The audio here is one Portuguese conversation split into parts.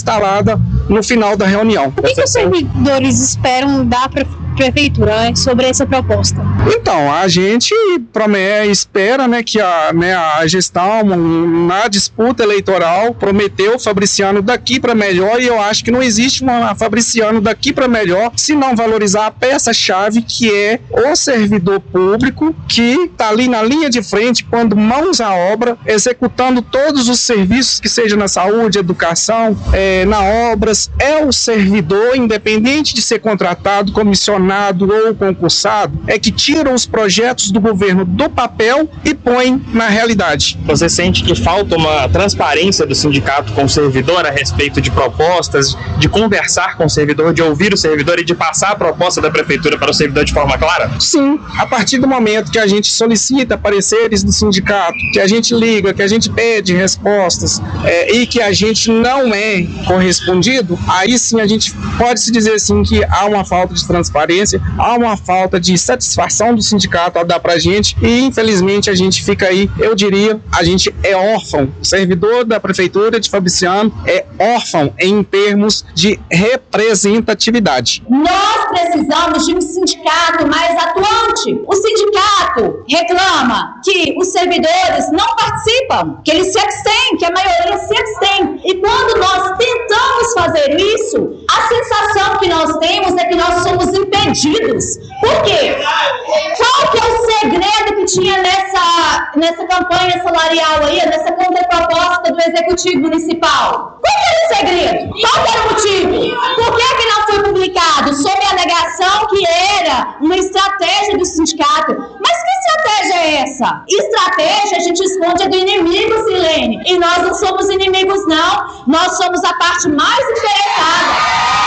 instalada no final da reunião. O que os servidores esperam da prefeitura sobre essa proposta? Então, a gente espera, né, que a gestão, na disputa eleitoral, prometeu Fabriciano daqui para melhor, e eu acho que não existe uma Fabriciano daqui para melhor se não valorizar a peça-chave, que é o servidor público, que está ali na linha de frente, pondo mãos à obra, executando todos os serviços, que seja na saúde, educação, na obras. É o servidor, independente de ser contratado, comissionado ou concursado, é que tiram os projetos do governo do papel e põem na realidade. Você sente que falta uma transparência do sindicato com o servidor a respeito de propostas, de conversar com o servidor, de ouvir o servidor e de passar a proposta da prefeitura para o servidor de forma clara? Sim, a partir do momento que a gente solicita pareceres do sindicato, que a gente liga, que a gente pede respostas e que a gente não é correspondido, aí sim a gente pode se dizer assim que há uma falta de transparência, há uma falta de satisfação do sindicato a dar pra gente, e infelizmente a gente fica aí, eu diria, a gente é órfão. O servidor da prefeitura de Fabriciano é órfão em termos de representatividade. Nós precisamos de um sindicato mais atuante. O sindicato reclama que os servidores não participam, que eles se abstêm, que a maioria se abstém. E quando nós tentamos fazer isso, a sensação que nós temos é que nós somos impedidos. Por quê? Qual que é o segredo que tinha nessa campanha salarial aí, nessa contraproposta do Executivo Municipal? Qual que era o segredo? Qual que era o motivo? Por que não foi publicado? Sob a alegação que era uma estratégia do sindicato. Mas que estratégia é essa? Estratégia a gente esconde do inimigo, Silene. E nós não somos inimigos, não. Nós somos a parte mais interessada.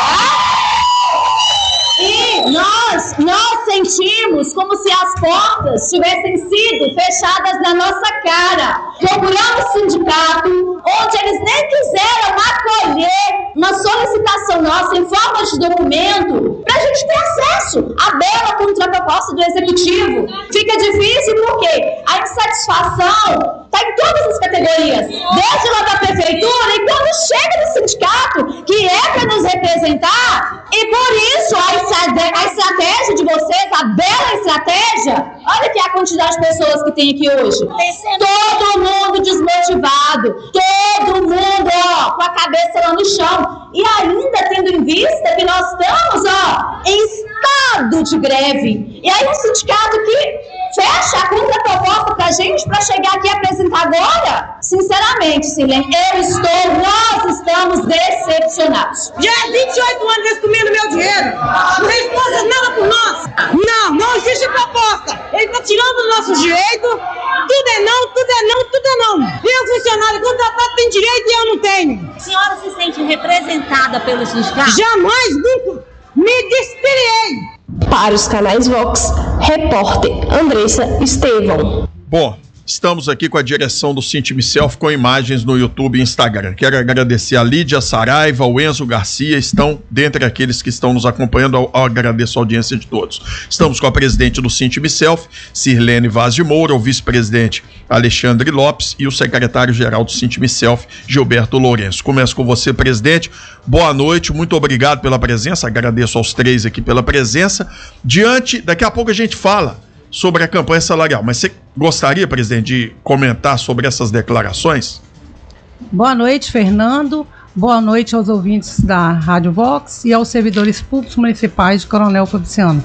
E nós sentimos como se as portas tivessem sido fechadas na nossa cara. Procuramos o sindicato, onde eles nem quiseram acolher uma solicitação nossa em forma de documento para a gente ter acesso à bela contraproposta do Executivo. Fica difícil porque a insatisfação está em todas as categorias, desde lá da prefeitura, e quando chega no sindicato, que é para nos representar, e por isso a estratégia de vocês, a bela estratégia, olha aqui a quantidade de pessoas que tem aqui hoje. Todo mundo desmotivado, todo mundo com a cabeça lá no chão, e ainda tendo em vista que nós estamos em estado de greve. E aí um sindicato que fecha a contraproposta pra gente pra chegar aqui e apresentar agora? Sinceramente, Silene, nós estamos decepcionados. Já há 28 anos eles comendo meu dinheiro. Não responde nada por nós. Não existe proposta. Eles estão tirando os nossos direitos. Tudo é não, tudo é não, tudo é não. E o funcionário contratado tem direito e eu não tenho. A senhora se sente representada pelo sindicato? Jamais, nunca. Me despirei. Para os canais Vox, repórter Andressa Estevão. Bom, estamos aqui com a direção do Sintimiself com imagens no YouTube e Instagram. Quero agradecer a Lídia Saraiva, o Enzo Garcia, estão dentre aqueles que estão nos acompanhando. Eu agradeço a audiência de todos. Estamos com a presidente do Sintimiself, Sirlene Vaz de Moura, o vice-presidente Alexandre Lopes e o secretário-geral do Sintimiself, Gilberto Lourenço. Começo com você, presidente. Boa noite, muito obrigado pela presença, agradeço aos três aqui pela presença. Daqui a pouco a gente fala sobre a campanha salarial, mas você gostaria, presidente, de comentar sobre essas declarações? Boa noite, Fernando. Boa noite aos ouvintes da Rádio Vox e aos servidores públicos municipais de Coronel Fabriciano.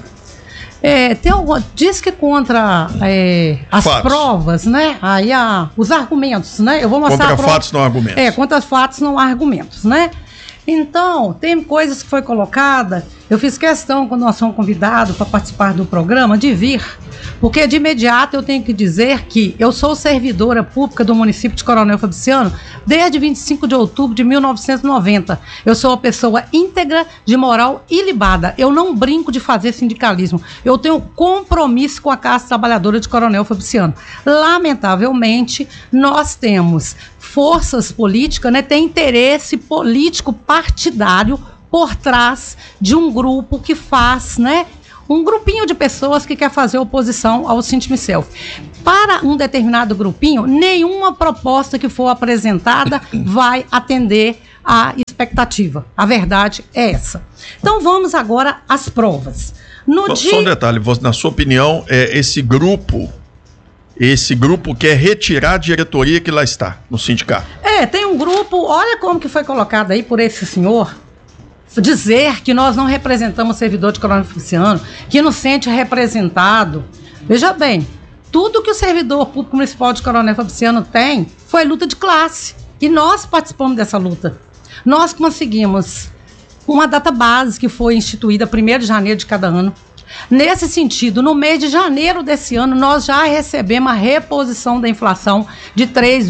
Diz que contra as fatos. Provas, né? Aí os argumentos, né? Eu vou mostrar contra fatos não argumentos. Contra fatos não argumentos, né? Então, tem coisas que foi colocada. Eu fiz questão, quando nós fomos convidados para participar do programa, de vir, porque de imediato eu tenho que dizer que eu sou servidora pública do município de Coronel Fabriciano desde 25 de outubro de 1990. Eu sou uma pessoa íntegra, de moral ilibada. Eu não brinco de fazer sindicalismo. Eu tenho compromisso com a classe trabalhadora de Coronel Fabriciano. Lamentavelmente, nós temos forças políticas, né, tem interesse político partidário por trás de um grupo que faz, né, um grupinho de pessoas que quer fazer oposição ao Sintimiself. Para um determinado grupinho, nenhuma proposta que for apresentada vai atender a expectativa. A verdade é essa. Então vamos agora às provas. Só um detalhe, na sua opinião, esse grupo quer retirar a diretoria que lá está, no sindicato? Tem um grupo, olha como que foi colocado aí por esse senhor, dizer que nós não representamos o servidor de Coronel Fabriciano, que nos sente representado. Veja bem, tudo que o servidor público municipal de Coronel Fabriciano tem foi luta de classe. E nós participamos dessa luta. Nós conseguimos uma data base que foi instituída 1º de janeiro de cada ano. Nesse sentido, no mês de janeiro desse ano, nós já recebemos a reposição da inflação de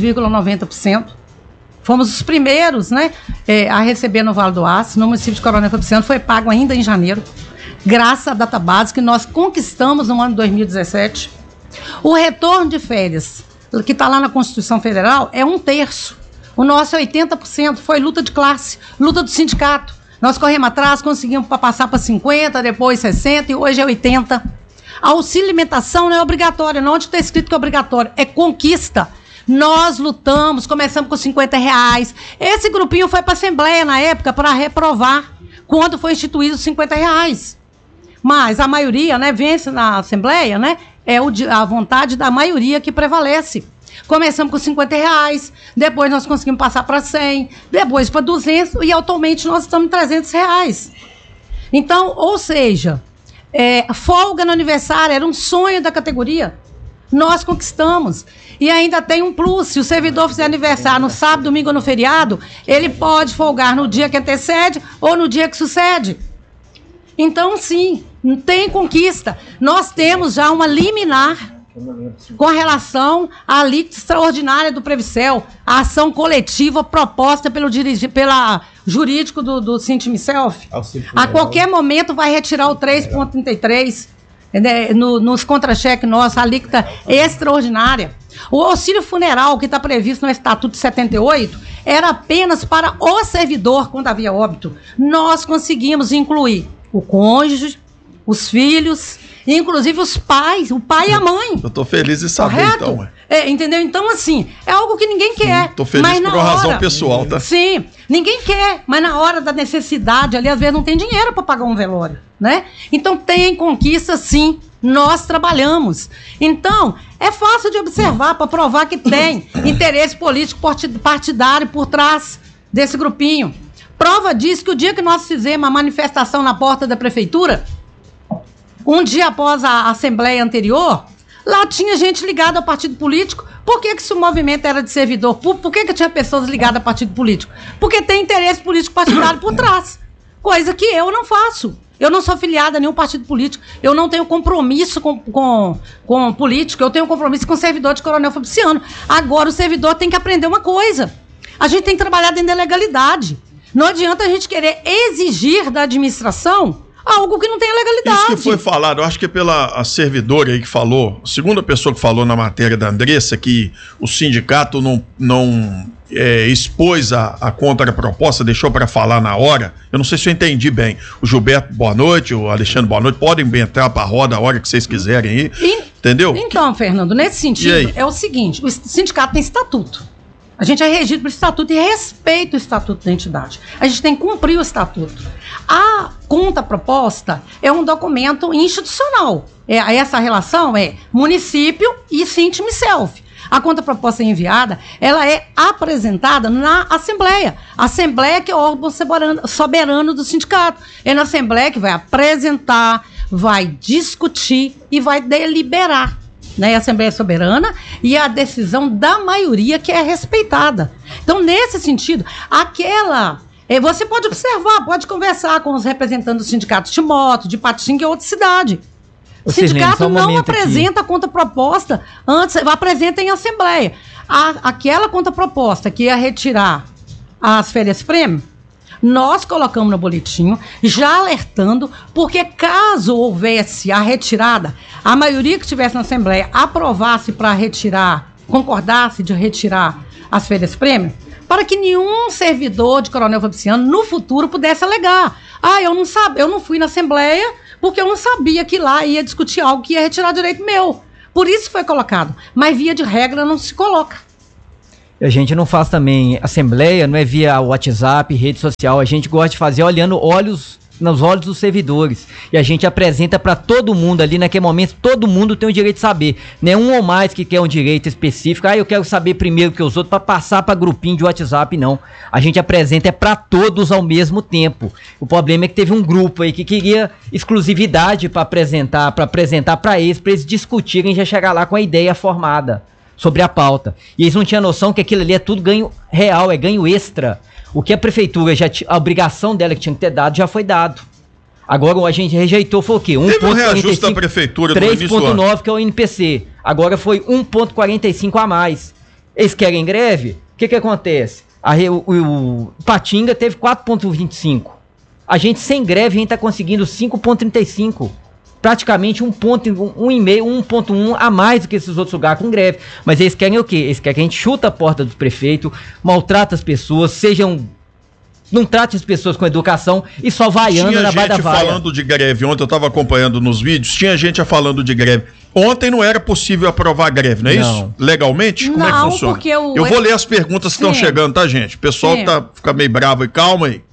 3,90%. Fomos os primeiros, né, a receber no Vale do Aço, no município de Coronel Fabriciano. Foi pago ainda em janeiro, graças à data base que nós conquistamos no ano de 2017. O retorno de férias, que está lá na Constituição Federal, é 1/3. O nosso é 80%, foi luta de classe, luta do sindicato. Nós corremos atrás, conseguimos passar para 50%, depois 60% e hoje é 80%. A auxílio alimentação não é obrigatório, não onde está escrito que é obrigatório, é conquista. Nós lutamos, começamos com R$50. Esse grupinho foi para a Assembleia na época para reprovar quando foi instituído R$50. Mas a maioria, né, vence na Assembleia, né, é a vontade da maioria que prevalece. Começamos com R$50, depois nós conseguimos passar para 100, depois para 200 e atualmente nós estamos em R$300. Então, ou seja, folga no aniversário era um sonho da categoria. Nós conquistamos. E ainda tem um plus, se o servidor fizer aniversário no sábado, domingo ou no feriado, ele pode folgar no dia que antecede ou no dia que sucede. Então, sim, tem conquista. Nós temos já uma liminar com relação à alíquota extraordinária do Previcel, a ação coletiva proposta pela jurídico do Sintimself. A qualquer momento vai retirar o 3,33 nos contra-cheques nossos, a alíquota extraordinária. O auxílio funeral que está previsto no Estatuto de 78 era apenas para o servidor quando havia óbito. Nós conseguimos incluir o cônjuge, os filhos, inclusive os pais, o pai e a mãe. Eu tô feliz de saber, correto? Então. Entendeu? Então, assim, é algo que ninguém quer. Tô feliz mas por uma razão pessoal, tá? Sim, ninguém quer, mas na hora da necessidade, ali, às vezes não tem dinheiro para pagar um velório, né? Então, tem conquista, sim. Nós trabalhamos. Então, é fácil de observar para provar que tem interesse político partidário por trás desse grupinho. Prova disso que o dia que nós fizemos a manifestação na porta da prefeitura, um dia após a assembleia anterior, lá tinha gente ligada ao partido político. Por que se o movimento era de servidor público? Por que tinha pessoas ligadas ao partido político? Porque tem interesse político partidário por trás. Coisa que eu não faço. Eu não sou filiada a nenhum partido político. Eu não tenho compromisso com político. Eu tenho compromisso com o servidor de Coronel Fabriciano. Agora o servidor tem que aprender uma coisa. A gente tem que trabalhar dentro da legalidade. Não adianta a gente querer exigir da administração algo que não tem legalidade. Isso que foi falado, eu acho que pela servidora aí que falou, a segunda pessoa que falou na matéria da Andressa, que o sindicato não expôs a contraproposta, deixou para falar na hora. Eu não sei se eu entendi bem. O Gilberto, boa noite, o Alexandre, boa noite. Podem entrar para a roda a hora que vocês quiserem aí. Entendeu? Então, Fernando, nesse sentido, é o seguinte, o sindicato tem estatuto. A gente é regido pelo estatuto e respeita o estatuto da entidade. A gente tem que cumprir o estatuto. A contraproposta é um documento institucional. Essa relação é município e Sintimself. A contraproposta enviada, ela é apresentada na Assembleia. A Assembleia que é o órgão soberano do sindicato. É na Assembleia que vai apresentar, vai discutir e vai deliberar. Né, a Assembleia Soberana e a decisão da maioria que é respeitada. Então, nesse sentido, você pode observar, pode conversar com os representantes dos sindicatos de Moto, de Patinga e outra cidade. O sindicato não apresenta a contraproposta antes, apresenta em Assembleia. Aquela contraproposta que ia retirar as férias prêmio, nós colocamos no boletim, já alertando, porque caso houvesse a retirada, a maioria que estivesse na Assembleia aprovasse para retirar, concordasse de retirar as férias prêmio, para que nenhum servidor de Coronel Fabriciano no futuro pudesse alegar. Eu não fui na Assembleia porque eu não sabia que lá ia discutir algo que ia retirar direito meu. Por isso foi colocado. Mas via de regra não se coloca. A gente não faz também assembleia, não é via WhatsApp, rede social, a gente gosta de fazer olhando nos olhos dos servidores, e a gente apresenta para todo mundo ali naquele momento, todo mundo tem o direito de saber, não é um ou mais que quer um direito específico, eu quero saber primeiro que os outros para passar para grupinho de WhatsApp, não, a gente apresenta para todos ao mesmo tempo. O problema é que teve um grupo aí que queria exclusividade para apresentar para eles discutirem e já chegar lá com a ideia formada sobre a pauta, e eles não tinham noção que aquilo ali é tudo ganho real, é ganho extra. O que a prefeitura a obrigação dela que tinha que ter dado, já foi dado. Agora a gente rejeitou, foi o quê? Teve um reajuste da prefeitura no início do ano. 3,9, que é o INPC. Agora foi 1,45 a mais. Eles querem greve? O que acontece? O Patinga teve 4,25. A gente sem greve, a gente está conseguindo 5,35. Praticamente 1,1 a mais do que esses outros lugares com greve. Mas eles querem o quê? Eles querem que a gente chuta a porta do prefeito, maltrata as pessoas, não trate as pessoas com educação e só vaiando na base da vaia. Tinha gente falando de greve, ontem eu estava acompanhando nos vídeos, tinha gente falando de greve. Ontem não era possível aprovar a greve, não é isso? Legalmente? Como é que funciona? Porque eu vou ler as perguntas que estão chegando, tá, gente? O pessoal fica meio bravo e calma aí.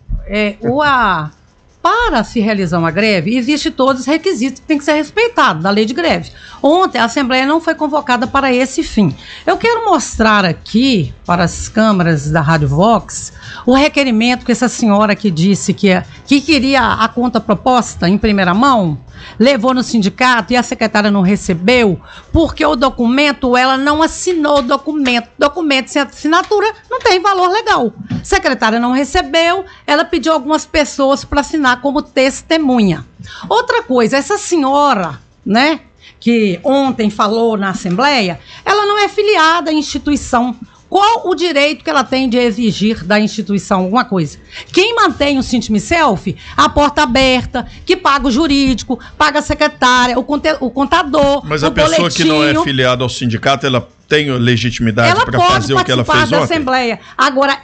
Para se realizar uma greve, existem todos os requisitos que têm que ser respeitados da lei de greve. Ontem, a Assembleia não foi convocada para esse fim. Eu quero mostrar aqui, para as câmaras da Rádio Vox, o requerimento que essa senhora que disse que queria a conta proposta em primeira mão, levou no sindicato e a secretária não recebeu, porque o documento, ela não assinou o documento. Documento sem assinatura não tem valor legal. A secretária não recebeu, ela pediu algumas pessoas para assinar como testemunha. Outra coisa, essa senhora, né, que ontem falou na Assembleia, ela não é filiada à instituição. Qual o direito que ela tem de exigir da instituição alguma coisa? Quem mantém o Sintimiself, a porta aberta, que paga o jurídico, paga a secretária, o contador, mas a pessoa que não é filiada ao sindicato, ela tem legitimidade para fazer o que ela fez ontem? Ela pode participar da Assembleia. Agora,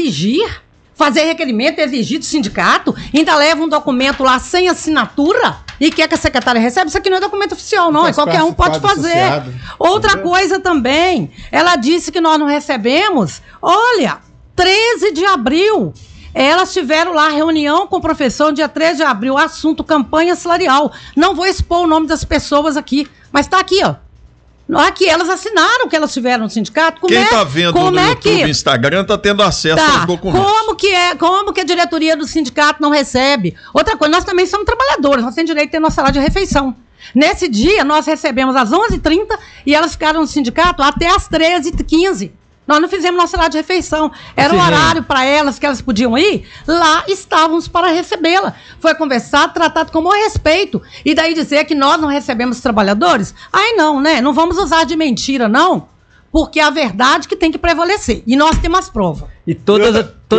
fazer requerimento, exigir do sindicato, ainda leva um documento lá sem assinatura e quer que a secretária receba, isso aqui não é documento oficial, não, qualquer um pode fazer. Associado. Outra coisa também, ela disse que nós não recebemos, olha, 13 de abril, elas tiveram lá reunião com o professor no dia 13 de abril, assunto campanha salarial. Não vou expor o nome das pessoas aqui, mas está aqui, ó. Aqui, elas assinaram que elas tiveram no sindicato. Quem está vendo no YouTube e Instagram está tendo acesso aos documentos. Como que a diretoria do sindicato não recebe? Outra coisa, nós também somos trabalhadores, nós temos direito a ter nosso salário de refeição. Nesse dia, nós recebemos às 11h30 e elas ficaram no sindicato até às 13h15. Nós não fizemos nosso salário de refeição. Era um horário para elas que elas podiam ir. Lá estávamos para recebê-la. Foi conversado, tratado com o maior respeito. E daí dizer que nós não recebemos os trabalhadores? Aí não, né? Não vamos usar de mentira, não. Porque é a verdade que tem que prevalecer. E nós temos as provas. E todas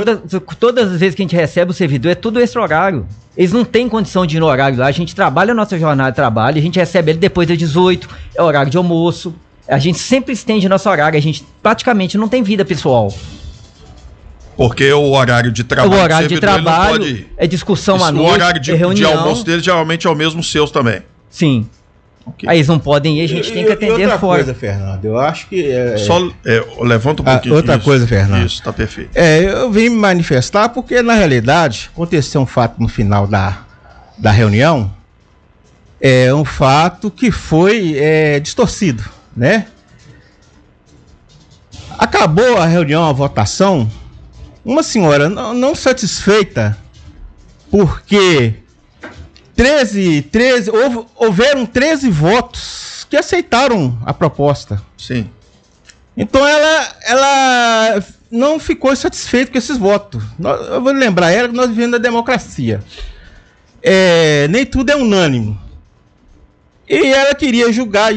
as vezes que a gente recebe o servidor, é tudo extra horário. Eles não têm condição de ir no horário lá. A gente trabalha a nossa jornada de trabalho, a gente recebe ele depois das 18, é horário de almoço. A gente sempre estende nosso horário, a gente praticamente não tem vida pessoal. Porque o horário de trabalho, o horário de trabalho é discussão à noite, o horário de almoço dele geralmente é o mesmo seus também. Sim. Okay. Aí eles não podem ir, a gente tem que atender outra fora. Outra coisa, Fernando, eu acho que... levanta um pouquinho. Outra coisa, Fernando. Isso, tá perfeito. Eu vim me manifestar porque, na realidade, aconteceu um fato no final da reunião, um fato que foi distorcido, né? Acabou a reunião, a votação, uma senhora não satisfeita porque houveram 13 votos que aceitaram a proposta. Sim. Então ela não ficou satisfeita com esses votos. Eu vou lembrar ela que nós vivemos na democracia. Nem tudo é unânime. E ela queria julgar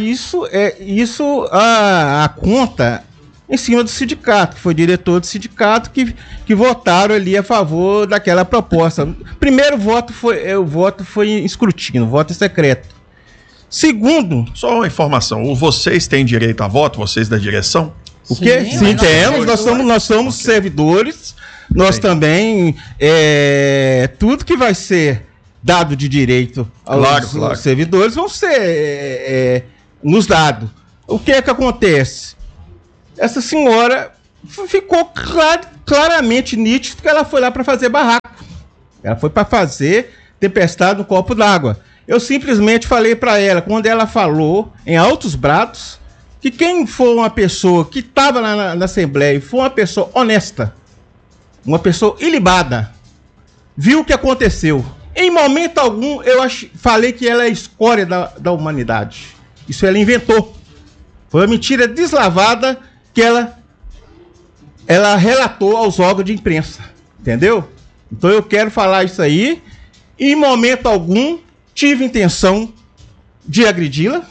a conta em cima do sindicato, que foi diretor do sindicato que votaram ali a favor daquela proposta. Primeiro voto foi em escrutínio, voto secreto. Segundo... Só uma informação, vocês têm direito a voto, vocês da direção? O quê? Sim, temos, nós somos servidores, nós também, tudo que vai ser dado de direito aos servidores vão ser nos dados. O que é que acontece? Essa senhora ficou claramente nítido que ela foi lá para fazer barraco. Ela foi para fazer tempestade no copo d'água. Eu simplesmente falei para ela, quando ela falou em altos brados, que quem for uma pessoa que estava lá na Assembleia e for uma pessoa honesta, uma pessoa ilibada, viu o que aconteceu. Em momento algum, falei que ela é a escória da humanidade. Isso ela inventou. Foi uma mentira deslavada que ela relatou aos órgãos de imprensa. Entendeu? Então eu quero falar isso aí. Em momento algum, tive intenção de agredi-la.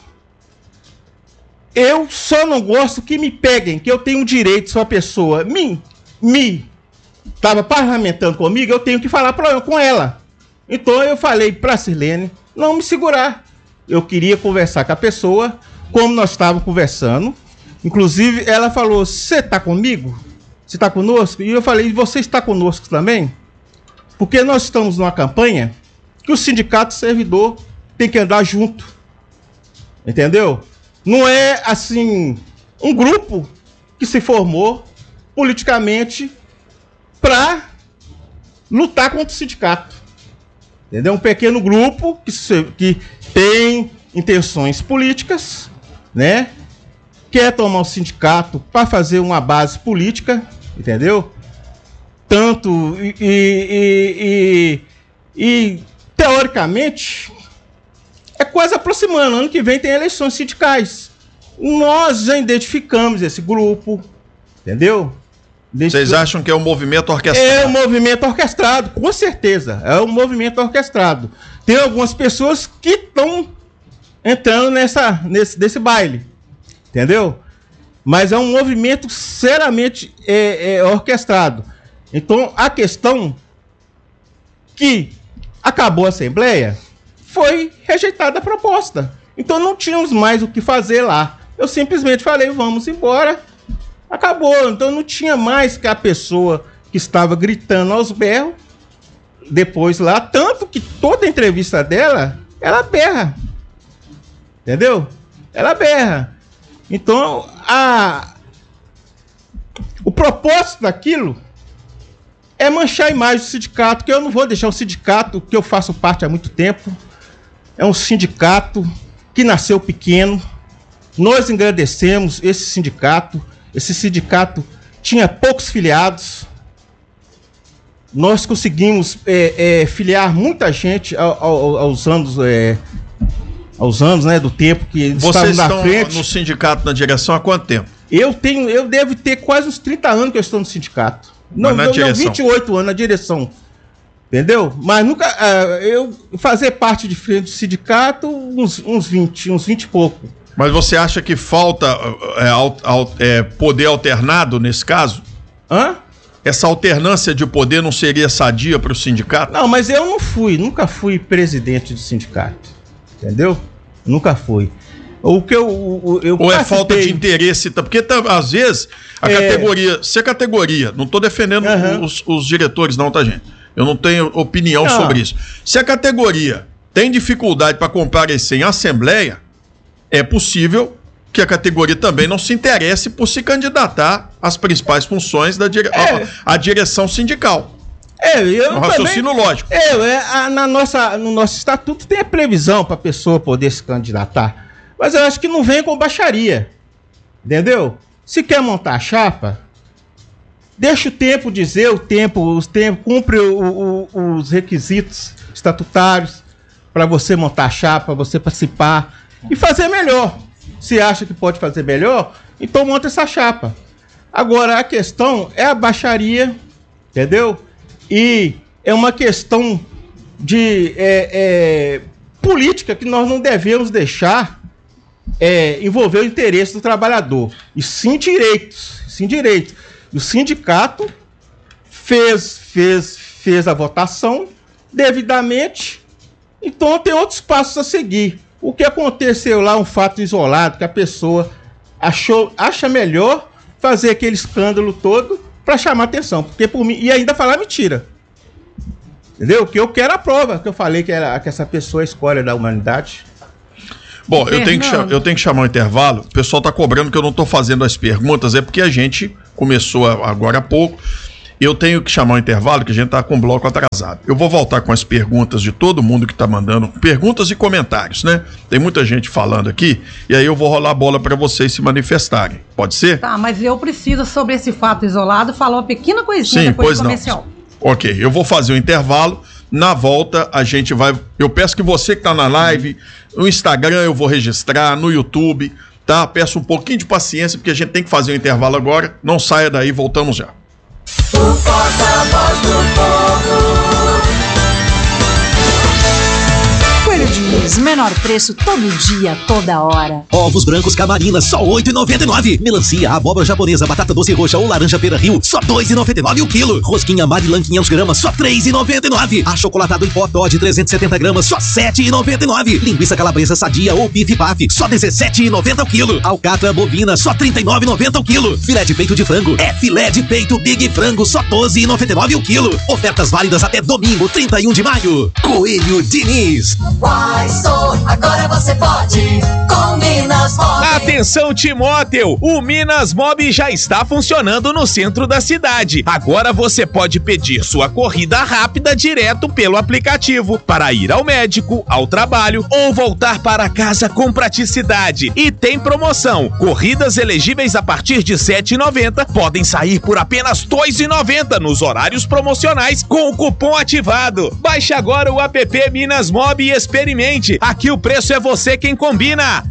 Eu só não gosto que me peguem, que eu tenho um direito, se uma pessoa estava parlamentando comigo, eu tenho que falar com ela. Então eu falei para a Sirlene não me segurar. Eu queria conversar com a pessoa, como nós estávamos conversando. Inclusive, ela falou, você está comigo? Você está conosco? E eu falei, você está conosco também? Porque nós estamos numa campanha que o sindicato servidor tem que andar junto. Entendeu? Não é, assim, um grupo que se formou politicamente para lutar contra o sindicato. Entendeu? Um pequeno grupo que tem intenções políticas, né? Quer tomar o sindicato para fazer uma base política, entendeu? Tanto e teoricamente é quase aproximando. Ano que vem tem eleições sindicais. Nós já identificamos esse grupo, entendeu? Vocês acham que é um movimento orquestrado? É um movimento orquestrado, com certeza. É um movimento orquestrado. Tem algumas pessoas que estão entrando nesse baile. Entendeu? Mas é um movimento seriamente orquestrado. Então, a questão que acabou a Assembleia foi rejeitada a proposta. Então, não tínhamos mais o que fazer lá. Eu simplesmente falei, vamos embora. Acabou. Então, não tinha mais que a pessoa que estava gritando aos berros depois lá. Tanto que toda a entrevista dela, ela berra. Entendeu? Ela berra. Então, o propósito daquilo é manchar a imagem do sindicato, que eu não vou deixar o sindicato, que eu faço parte há muito tempo, é um sindicato que nasceu pequeno. Nós engrandecemos esse sindicato tinha poucos filiados, nós conseguimos filiar muita gente aos anos, né, do tempo que vocês estão no sindicato, na direção, há quanto tempo? Eu devo ter quase uns 30 anos que eu estou no sindicato. Não, 28 anos na direção. Entendeu? Mas nunca. Eu fazer parte de frente do sindicato, uns 20 e pouco. Mas você acha que falta poder alternado nesse caso? Hã? Essa alternância de poder não seria sadia para o sindicato? Não, mas eu nunca fui presidente do sindicato. Entendeu? Nunca fui. Ou é falta de interesse? Porque às vezes se a categoria, não estou defendendo os diretores não, tá, gente? Eu não tenho opinião sobre isso. Se a categoria tem dificuldade para comparecer em assembleia, é possível que a categoria também não se interesse por se candidatar às principais funções à direção sindical. É um raciocínio lógico. No nosso estatuto tem a previsão para a pessoa poder se candidatar. Mas eu acho que não vem com baixaria. Entendeu? Se quer montar a chapa, deixa o tempo dizer, cumpre os requisitos estatutários para você montar a chapa, você participar e fazer melhor. Se acha que pode fazer melhor, então monta essa chapa. Agora, a questão é a baixaria, entendeu? E é uma questão de política que nós não devemos deixar envolver o interesse do trabalhador. E sim direitos. E o sindicato fez a votação devidamente, então tem outros passos a seguir. O que aconteceu lá, um fato isolado, que a pessoa acha melhor fazer aquele escândalo todo para chamar atenção, porque por mim, e ainda falar mentira. Entendeu? Que eu quero a prova, que eu falei que essa pessoa é a escória da humanidade. Bom, eu tenho que chamar um intervalo. O pessoal está cobrando que eu não estou fazendo as perguntas, é porque a gente começou agora há pouco. Eu tenho que chamar o intervalo, que a gente está com o bloco atrasado. Eu vou voltar com as perguntas de todo mundo que está mandando, perguntas e comentários, né? Tem muita gente falando aqui, e aí eu vou rolar a bola para vocês se manifestarem. Pode ser? Tá, mas eu preciso, sobre esse fato isolado, falar uma pequena coisinha depois do comercial. Ok, eu vou fazer o intervalo. Na volta, a gente vai... Eu peço que você que está na live, no Instagram eu vou registrar, no YouTube, tá? Peço um pouquinho de paciência, porque a gente tem que fazer o intervalo agora. Não saia daí, voltamos já. O porta-voz do povo. Coelho diz, menor preço todo dia, toda hora. Ovos brancos Camarina, só R$ 8,99. Melancia, abóbora japonesa, batata doce roxa ou laranja Pera Rio, só R$ 2,99 o quilo. Rosquinha Marilan 500 gramas, só R$ 3,99. Achocolatado em pó Toddy 370 gramas, só R$ 7,99. Linguiça calabresa sadia ou bife paf, só R$ 17,90 o quilo. Alcatra bovina, só R$ 39,90 o quilo. Filé de peito de frango, filé de peito Big Frango, só R$ 12,99 o quilo. Ofertas válidas até domingo, 31 de maio. Coelho Diniz. Agora você pode com Minas Mob. Atenção, Timóteo! O Minas Mob já está funcionando no centro da cidade. Agora você pode pedir sua corrida rápida direto pelo aplicativo para ir ao médico, ao trabalho ou voltar para casa com praticidade. E tem promoção. Corridas elegíveis a partir de R$ 7,90 podem sair por apenas R$ 2,90 nos horários promocionais com o cupom ativado. Baixe agora o app Minas Mob e experimente. Aqui o preço é você quem combina.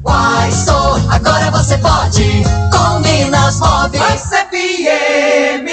Agora você pode com Minas Móveis FM.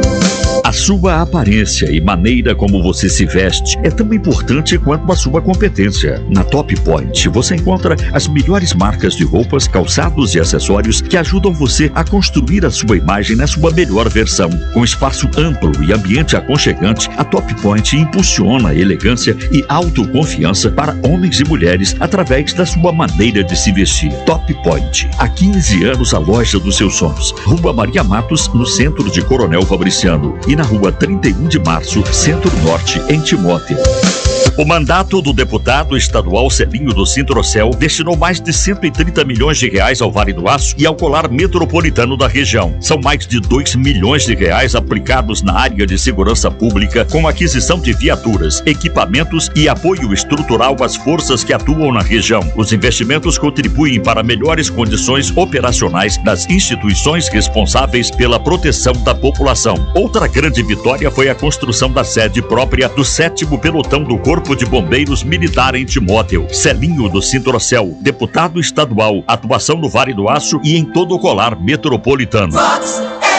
A sua aparência e maneira como você se veste é tão importante quanto a sua competência. Na Top Point você encontra as melhores marcas de roupas, calçados e acessórios que ajudam você a construir a sua imagem na sua melhor versão. Com espaço amplo e ambiente aconchegante, a Top Point impulsiona a elegância e autoconfiança para homens e mulheres através da sua maneira de se vestir. Top Point, há 15 anos a loja dos seus sonhos. Rua Maria Matos, no centro de Coronel Fabriciano, e na Rua 31 de Março, Centro-Norte, em Timóteo. O mandato do deputado estadual Celinho do Sintrocel destinou mais de R$130 milhões ao Vale do Aço e ao colar metropolitano da região. São mais de R$2 milhões aplicados na área de segurança pública, com aquisição de viaturas, equipamentos e apoio estrutural às forças que atuam na região. Os investimentos contribuem para melhores condições operacionais das instituições responsáveis pela proteção da população. Outra grande vitória foi a construção da sede própria do 7º Pelotão do Corpo de Bombeiros Militar em Timóteo. Celinho do Sintrocel, deputado estadual, atuação no Vale do Aço e em todo o colar metropolitano. Vox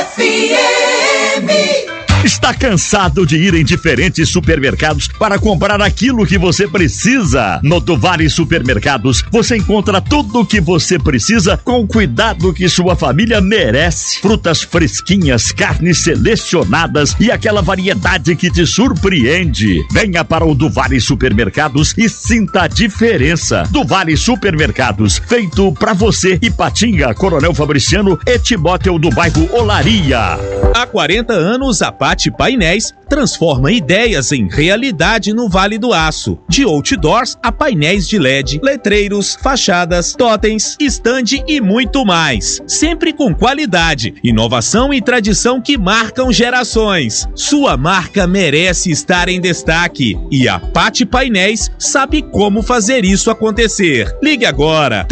FM. Está cansado de ir em diferentes supermercados para comprar aquilo que você precisa? No Duvares Supermercados, você encontra tudo o que você precisa com o cuidado que sua família merece. Frutas fresquinhas, carnes selecionadas e aquela variedade que te surpreende. Venha para o Duvares Supermercados e sinta a diferença. Duvares Supermercados, feito para você. Ipatinga, Coronel Fabriciano e Timóteo do bairro Olaria. Há 40 anos, a Pati Painéis transforma ideias em realidade no Vale do Aço. De outdoors a painéis de LED, letreiros, fachadas, totens, stand e muito mais. Sempre com qualidade, inovação e tradição que marcam gerações. Sua marca merece estar em destaque e a Pati Painéis sabe como fazer isso acontecer. Ligue agora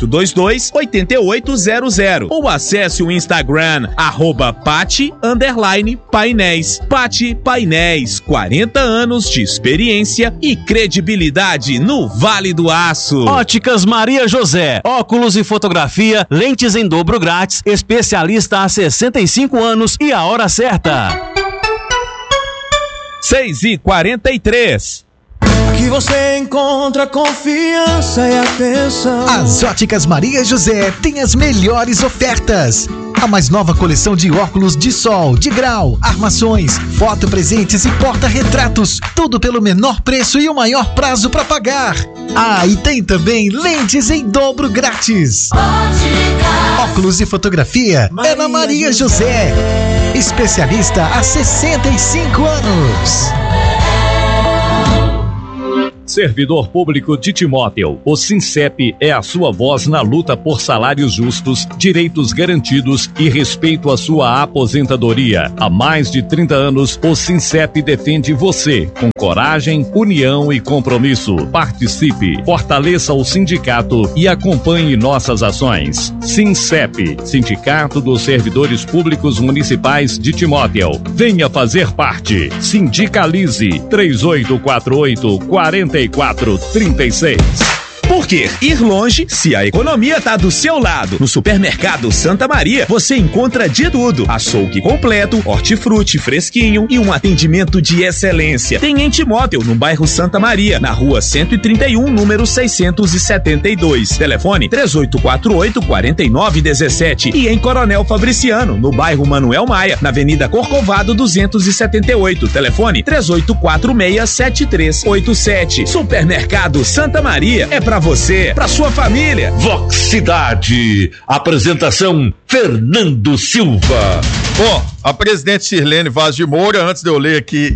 3822-8800 ou acesse o Instagram @Pati_Painéis. Pati Painéis, 40 anos de experiência e credibilidade no Vale do Aço. Óticas Maria José, óculos e fotografia, lentes em dobro grátis, especialista há 65 anos e a hora certa. 6h43. Aqui você encontra confiança e atenção. As Óticas Maria José tem as melhores ofertas. A mais nova coleção de óculos de sol, de grau, armações, fotopresentes e porta-retratos. Tudo pelo menor preço e o maior prazo para pagar. Ah, e tem também lentes em dobro grátis. Óculos e fotografia é na Maria José. Especialista há 65 anos. Servidor Público de Timóteo, o SINCEP é a sua voz na luta por salários justos, direitos garantidos e respeito à sua aposentadoria. Há mais de 30 anos, o SINCEP defende você, com coragem, união e compromisso. Participe, fortaleça o sindicato e acompanhe nossas ações. SINCEP, Sindicato dos Servidores Públicos Municipais de Timóteo. Venha fazer parte. Sindicalize 3848-4436. Por que ir longe se a economia tá do seu lado? No Supermercado Santa Maria, você encontra de tudo. Açougue completo, hortifruti fresquinho e um atendimento de excelência. Tem em Timóteo, no bairro Santa Maria, na rua 131, número 672. Telefone 3848-4917. E em Coronel Fabriciano, no bairro Manuel Maia, na Avenida Corcovado 278. Telefone 3846-7387. Supermercado Santa Maria é pra você, pra sua família. Vox Cidade. Apresentação Fernando Silva. Bom, a presidente Sirlene Vaz de Moura, antes de eu ler aqui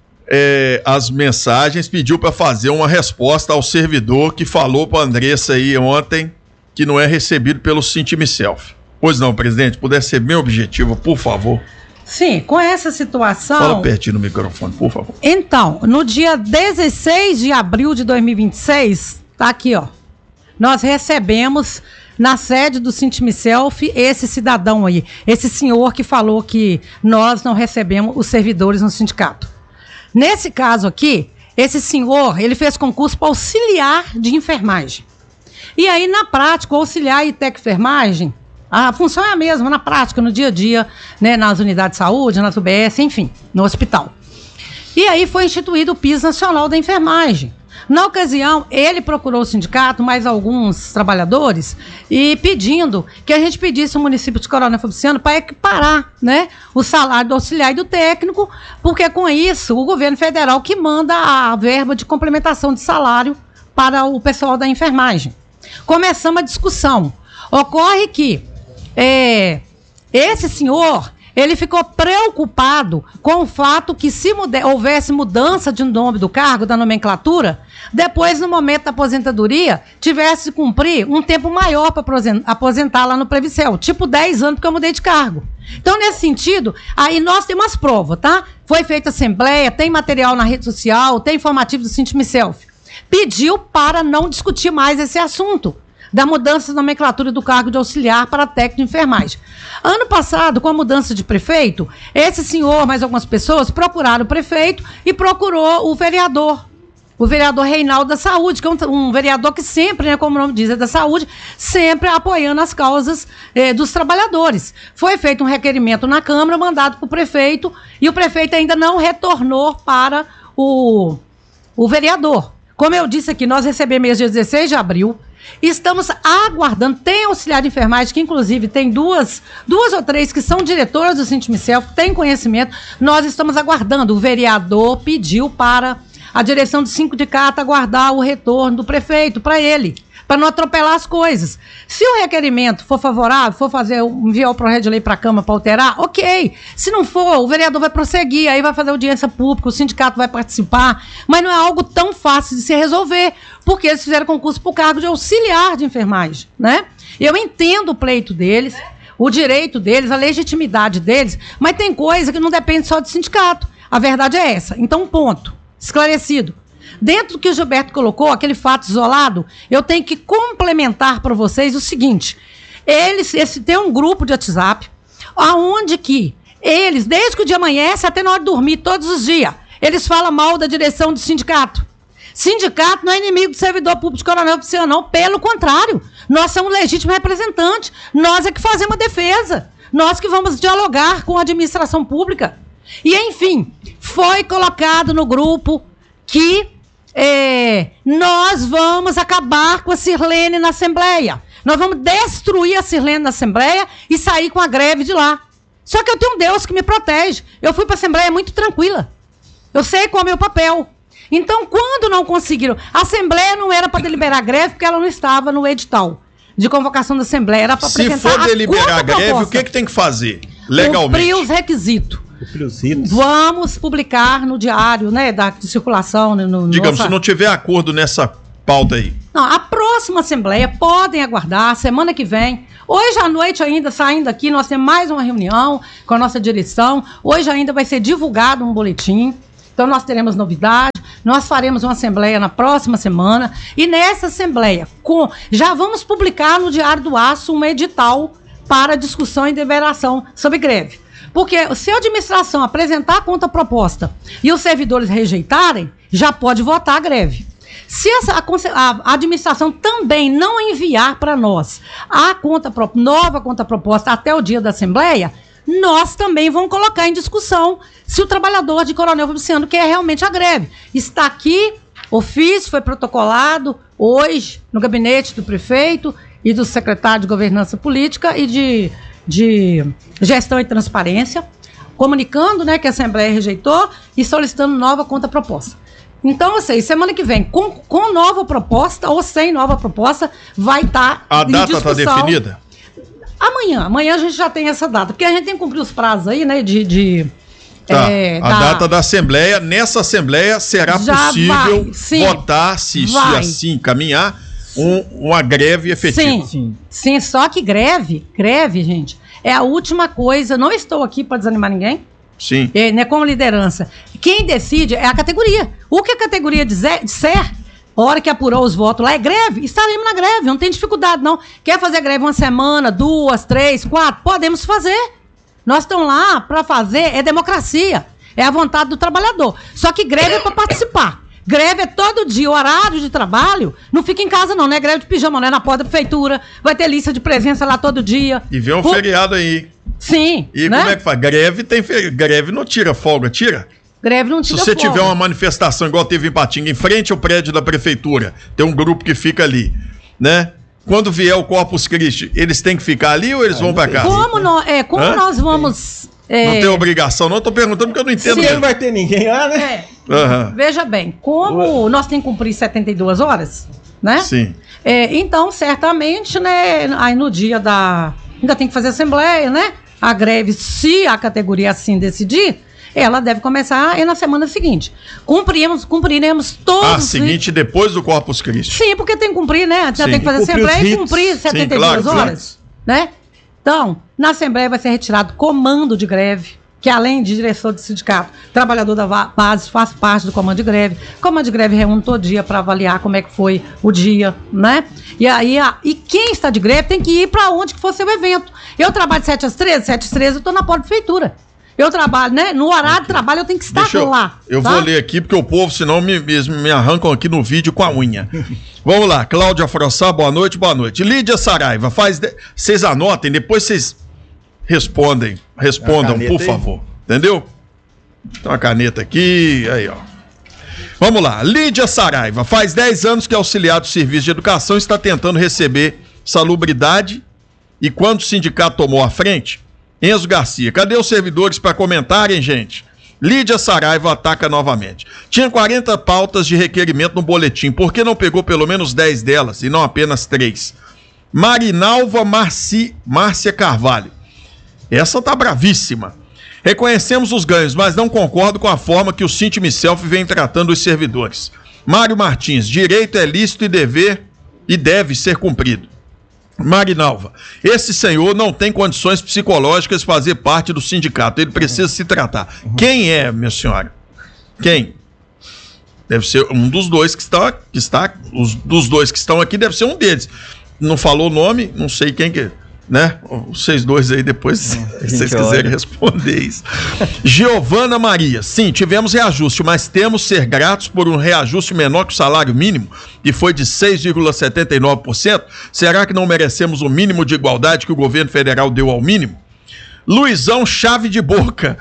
as mensagens, pediu para fazer uma resposta ao servidor que falou para Andressa aí ontem que não é recebido pelo Sintimiself. Pois não, presidente, puder ser bem objetivo, por favor. Sim, com essa situação... Fala pertinho no microfone, por favor. Então, no dia 16 de abril de 2026... Tá aqui, ó. Nós recebemos na sede do Sintimiself esse cidadão aí, esse senhor que falou que nós não recebemos os servidores no sindicato. Nesse caso aqui, esse senhor, ele fez concurso para auxiliar de enfermagem. E aí, na prática, o auxiliar e técnico de enfermagem, a função é a mesma na prática, no dia a dia, né, nas unidades de saúde, nas UBS, enfim, no hospital. E aí foi instituído o piso nacional da enfermagem. Na ocasião, ele procurou o sindicato, mais alguns trabalhadores, e pedindo que a gente pedisse ao município de Coronel Fabriciano para equiparar, né, o salário do auxiliar e do técnico, porque com isso o governo federal que manda a verba de complementação de salário para o pessoal da enfermagem. Começamos a discussão. Ocorre que esse senhor... ele ficou preocupado com o fato que se houvesse mudança de nome do cargo, da nomenclatura, depois, no momento da aposentadoria, tivesse que cumprir um tempo maior para aposentar lá no Previcel, tipo 10 anos, porque eu mudei de cargo. Então, nesse sentido, aí nós temos as provas, tá? Foi feita assembleia, tem material na rede social, tem informativo do Sintimiself. Pediu para não discutir mais esse assunto da mudança de nomenclatura do cargo de auxiliar para técnico de enfermagem. Ano passado, com a mudança de prefeito, esse senhor, mais algumas pessoas, procuraram o prefeito e procurou o vereador Reinaldo da Saúde, que é um vereador que sempre, né, como o nome diz, é da saúde, sempre apoiando as causas dos trabalhadores. Foi feito um requerimento na Câmara, mandado para o prefeito, e o prefeito ainda não retornou para o vereador. Como eu disse aqui, nós recebemos dia 16 de abril, estamos aguardando, tem auxiliar de enfermagem, que inclusive tem duas ou três que são diretoras do Sintimiself, tem conhecimento, nós estamos aguardando. O vereador pediu para a direção do sindicato aguardar o retorno do prefeito para ele, para não atropelar as coisas. Se o requerimento for favorável, for enviar o projeto de lei para a Câmara para alterar, ok. Se não for, o vereador vai prosseguir, aí vai fazer audiência pública, o sindicato vai participar, mas não é algo tão fácil de se resolver, porque eles fizeram concurso para o cargo de auxiliar de enfermagem, né? Eu entendo o pleito deles, o direito deles, a legitimidade deles, mas tem coisa que não depende só do sindicato. A verdade é essa. Então, ponto. Esclarecido. Dentro do que o Gilberto colocou, aquele fato isolado, eu tenho que complementar para vocês o seguinte: tem um grupo de WhatsApp, aonde que eles, desde que o dia amanhece até na hora de dormir, todos os dias, eles falam mal da direção do sindicato. Sindicato não é inimigo do servidor público de Coronel Fabriciano, não, pelo contrário, nós somos legítimos representantes, nós é que fazemos a defesa, nós que vamos dialogar com a administração pública. E, enfim, foi colocado no grupo que nós vamos acabar com a Sirlene na Assembleia. Nós vamos destruir a Sirlene na Assembleia e sair com a greve de lá. Só que eu tenho um Deus que me protege. Eu fui para a Assembleia muito tranquila. Eu sei qual é o meu papel. Então, quando não conseguiram... A Assembleia não era para deliberar a greve, porque ela não estava no edital de convocação da Assembleia. Era para apresentar... Se for deliberar a greve, o que tem que fazer legalmente? Cumprir os requisitos. Vamos publicar no diário, né, de circulação. Digamos, se não tiver acordo nessa pauta aí. Não, a próxima Assembleia, podem aguardar, semana que vem. Hoje à noite ainda, saindo aqui, nós temos mais uma reunião com a nossa direção. Hoje ainda vai ser divulgado um boletim. Então nós teremos novidade. Nós faremos uma Assembleia na próxima semana. E nessa Assembleia, já vamos publicar no Diário do Aço um edital para discussão e deliberação sobre greve. Porque se a administração apresentar a contraproposta e os servidores rejeitarem, já pode votar a greve. Se a administração também não enviar para nós a nova contraproposta até o dia da Assembleia, nós também vamos colocar em discussão se o trabalhador de Coronel Fabriciano quer realmente a greve. Está aqui, ofício foi protocolado hoje no gabinete do prefeito e do secretário de Governança Política e de Gestão e Transparência, comunicando, né, que a Assembleia rejeitou e solicitando nova contraproposta. Então, semana que vem, com nova proposta ou sem nova proposta, vai estar a data está definida? Amanhã a gente já tem essa data, porque a gente tem que cumprir os prazos aí, né, a data da Assembleia, nessa Assembleia será possível votar, se assim caminhar, uma greve efetiva. Sim, só que greve, gente, é a última coisa. Não estou aqui para desanimar ninguém. Sim. Né, como liderança. Quem decide é a categoria. O que a categoria disser, a hora que apurou os votos lá, é greve. Estaremos na greve, não tem dificuldade, não. Quer fazer greve uma semana, 2, 3, 4? Podemos fazer. Nós estamos lá para fazer, é democracia. É a vontade do trabalhador. Só que greve é para participar. Greve é todo dia, o horário de trabalho, não fica em casa não é greve de pijama, não é na porta da prefeitura, vai ter lista de presença lá todo dia. E vem um feriado aí. Sim. E como é que faz? Greve não tira folga, tira? Greve não tira folga. Se você tiver uma manifestação igual teve em Patinga, em frente ao prédio da prefeitura, tem um grupo que fica ali, né? Quando vier o Corpus Christi, eles têm que ficar ali ou eles vão pra casa? Como nós vamos... Não tem obrigação, não. Eu tô perguntando porque eu não entendo. Não vai ter ninguém lá, né? Veja bem, como nós temos que cumprir 72 horas, né? Sim. Então, certamente, né? Aí no dia ainda tem que fazer assembleia, né? A greve, se a categoria assim decidir, ela deve começar na semana seguinte. Cumpriremos todos. Seguinte, depois do Corpus Christi. Sim, porque tem que cumprir, né? Já tem que fazer assembleia e cumprir 72 horas, né? Então, na Assembleia vai ser retirado comando de greve, que além de diretor do sindicato, trabalhador da base faz parte do comando de greve. O comando de greve reúne todo dia para avaliar como é que foi o dia, né? E aí, quem está de greve tem que ir para onde que for seu evento. Eu trabalho de 7 às 13, 7 às 13 eu estou na porta da prefeitura. Eu trabalho, né? No horário de trabalho eu tenho que estar lá. Eu vou ler aqui, porque o povo, senão me arrancam aqui no vídeo com a unha. Vamos lá, Cláudia Frossá, boa noite. Lídia Saraiva, vocês anotem, depois vocês respondam, por favor. Entendeu? Tem uma caneta aqui, aí, ó. Vamos lá, Lídia Saraiva, faz 10 anos que é auxiliar do Serviço de Educação, está tentando receber salubridade, e quando o sindicato tomou a frente, Enzo Garcia, cadê os servidores para comentarem, gente? Lídia Saraiva ataca novamente. Tinha 40 pautas de requerimento no boletim, por que não pegou pelo menos 10 delas e não apenas 3? Marinalva Márcia Carvalho. Essa tá bravíssima. Reconhecemos os ganhos, mas não concordo com a forma que o Sintimiself vem tratando os servidores. Mário Martins, direito é lícito e deve ser cumprido. Marinalva, esse senhor não tem condições psicológicas de fazer parte do sindicato, ele precisa se tratar. Quem é, minha senhora? Quem? Deve ser um dos dois dos dois que estão aqui, deve ser um deles. Não falou o nome, não sei quem que é, né? Vocês dois aí depois, se vocês quiserem responder isso. Giovana Maria, sim, tivemos reajuste, mas temos ser gratos por um reajuste menor que o salário mínimo, que foi de 6,79%. Será que não merecemos o mínimo de igualdade que o governo federal deu ao mínimo? Luizão Chave de Boca.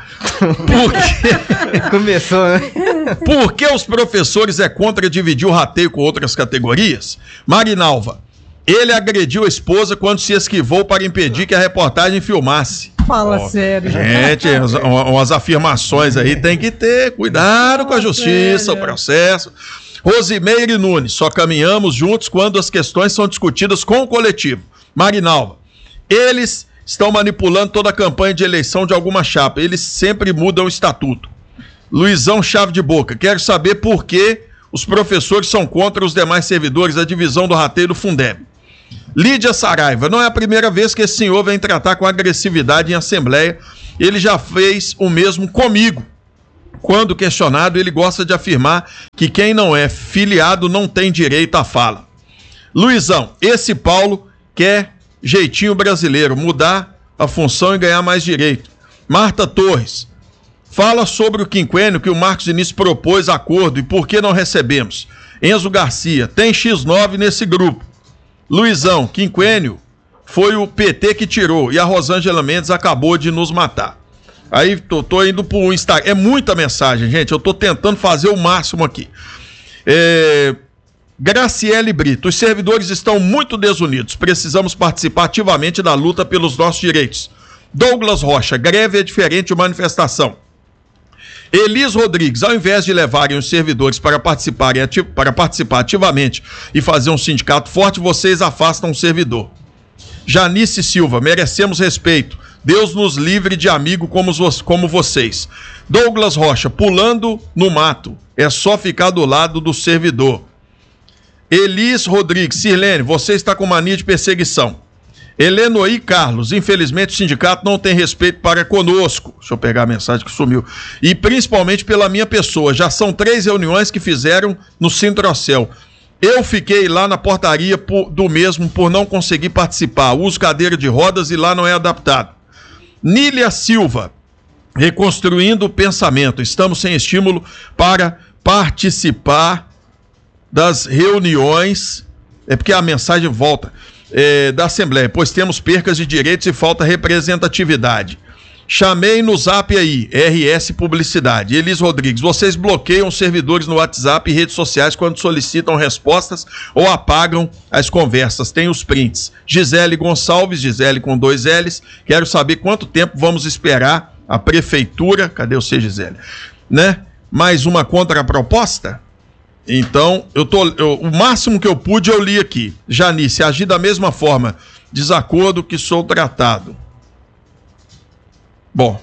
Começou, né? Por que os professores é contra dividir o rateio com outras categorias? Marinalva, ele agrediu a esposa quando se esquivou para impedir que a reportagem filmasse. Fala sério. Gente, umas afirmações aí tem que ter cuidado com a justiça, o processo. Rosimeire Nunes, só caminhamos juntos quando as questões são discutidas com o coletivo. Marinalva, eles estão manipulando toda a campanha de eleição de alguma chapa. Eles sempre mudam o estatuto. Luizão Chave de Boca, quero saber por que os professores são contra os demais servidores da divisão do rateio do Fundeb. Lídia Saraiva, não é a primeira vez que esse senhor vem tratar com agressividade em assembleia. Ele já fez o mesmo comigo. Quando questionado, ele gosta de afirmar que quem não é filiado não tem direito à fala. Luizão, esse Paulo quer jeitinho brasileiro, mudar a função e ganhar mais direito. Marta Torres, fala sobre o quinquênio que o Marcos Diniz propôs acordo e por que não recebemos. Enzo Garcia, tem X9 nesse grupo. Luizão, quinquênio foi o PT que tirou e a Rosângela Mendes acabou de nos matar. Aí tô indo pro Instagram, é muita mensagem, gente, eu tô tentando fazer o máximo aqui. Graciele Brito, os servidores estão muito desunidos, precisamos participar ativamente da luta pelos nossos direitos. Douglas Rocha, greve é diferente de manifestação. Elis Rodrigues, ao invés de levarem os servidores para participar ativamente e fazer um sindicato forte, vocês afastam o servidor. Janice Silva, merecemos respeito. Deus nos livre de amigo como vocês. Douglas Rocha, pulando no mato, é só ficar do lado do servidor. Elis Rodrigues, Sirlene, você está com mania de perseguição. Helenoí Carlos, infelizmente o sindicato não tem respeito para conosco. Deixa eu pegar a mensagem que sumiu. E principalmente pela minha pessoa. Já são 3 reuniões que fizeram no Sintrocel. Eu fiquei lá na portaria do mesmo por não conseguir participar. Uso cadeira de rodas e lá não é adaptado. Nília Silva, reconstruindo o pensamento. Estamos sem estímulo para participar das reuniões. É porque a mensagem volta. Da Assembleia, pois temos percas de direitos e falta representatividade. Chamei no Zap aí, RS Publicidade. Elis Rodrigues, vocês bloqueiam os servidores no WhatsApp e redes sociais quando solicitam respostas ou apagam as conversas, tem os prints. Gisele Gonçalves, Gisele com 2 L's, quero saber quanto tempo vamos esperar a prefeitura, cadê você, Gisele? Né? Mais uma contraproposta? Então, o máximo que eu pude eu li aqui. Janice, agir da mesma forma, desacordo que sou tratado. Bom,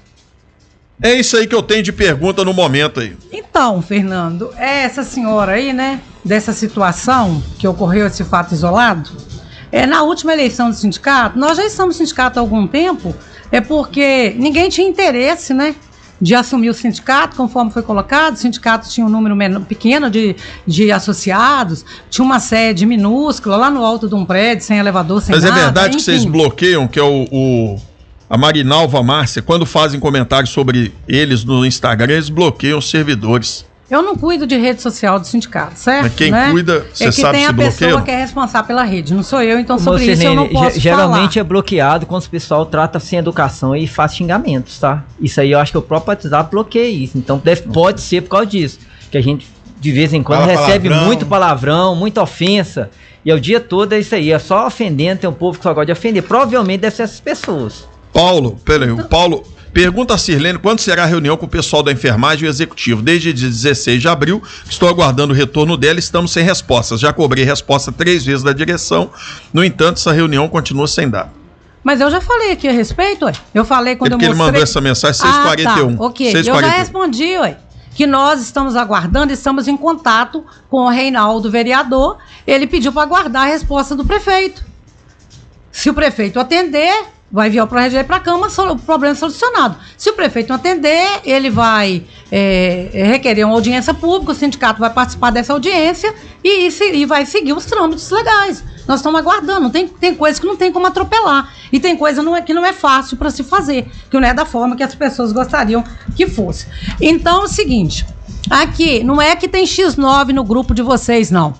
é isso aí que eu tenho de pergunta no momento aí. Então, Fernando, essa senhora aí, né, dessa situação que ocorreu, esse fato isolado, na última eleição do sindicato, nós já estamos no sindicato há algum tempo, porque ninguém tinha interesse, né, de assumir o sindicato, conforme foi colocado. O sindicato tinha um número pequeno de associados, tinha uma sede minúscula lá no alto de um prédio, sem elevador, sem nada. Mas é verdade que vocês bloqueiam, que é a Marinalva Márcia, quando fazem comentários sobre eles no Instagram, eles bloqueiam os servidores. Eu não cuido de rede social do sindicato, certo? Mas quem cuida, você sabe se bloqueia? É que tem a pessoa que é responsável pela rede, não sou eu, então sobre isso eu não posso geralmente falar. É bloqueado quando o pessoal trata sem educação e faz xingamentos, tá? Isso aí eu acho que o próprio WhatsApp bloqueia isso, então pode ser por causa disso, que a gente de vez em quando recebe muito palavrão, muita ofensa, e o dia todo é isso aí, é só ofendendo, tem um povo que só gosta de ofender, provavelmente deve ser essas pessoas. Paulo, pergunta a Sirlene quando será a reunião com o pessoal da enfermagem e o executivo. Desde 16 de abril, estou aguardando o retorno dela e estamos sem respostas. Já cobrei resposta 3 vezes da direção, no entanto, essa reunião continua sem dar. Mas eu já falei aqui a respeito, ué. Eu falei quando eu mostrei... ele mandou essa mensagem 6h41. Tá, ok, 6h41. Eu já respondi, ué, que nós estamos aguardando, estamos em contato com o Reinaldo, vereador. Ele pediu para aguardar a resposta do prefeito. Se o prefeito atender... vai enviar o projeto para a Câmara, o problema é solucionado. Se o prefeito não atender, ele vai requerer uma audiência pública, o sindicato vai participar dessa audiência e vai seguir os trâmites legais. Nós estamos aguardando, tem coisas que não tem como atropelar, e tem coisa que não é fácil para se fazer, que não é da forma que as pessoas gostariam que fosse. Então é o seguinte, aqui, não é que tem X9 no grupo de vocês, não.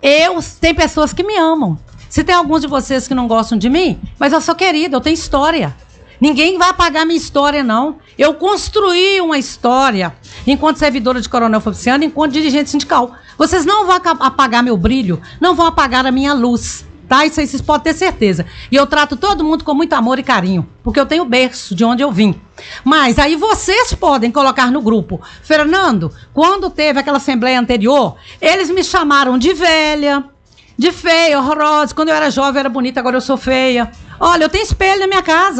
Tem pessoas que me amam. Se tem alguns de vocês que não gostam de mim, mas eu sou querida, eu tenho história. Ninguém vai apagar minha história, não. Eu construí uma história enquanto servidora de Coronel Fabriciano, enquanto dirigente sindical. Vocês não vão apagar meu brilho, não vão apagar a minha luz, tá? Isso aí vocês podem ter certeza. E eu trato todo mundo com muito amor e carinho, porque eu tenho berço de onde eu vim. Mas aí vocês podem colocar no grupo. Fernando, quando teve aquela assembleia anterior, eles me chamaram de velha, de feia, horrorosa. Quando eu era jovem, eu era bonita, agora eu sou feia. Olha, eu tenho espelho na minha casa.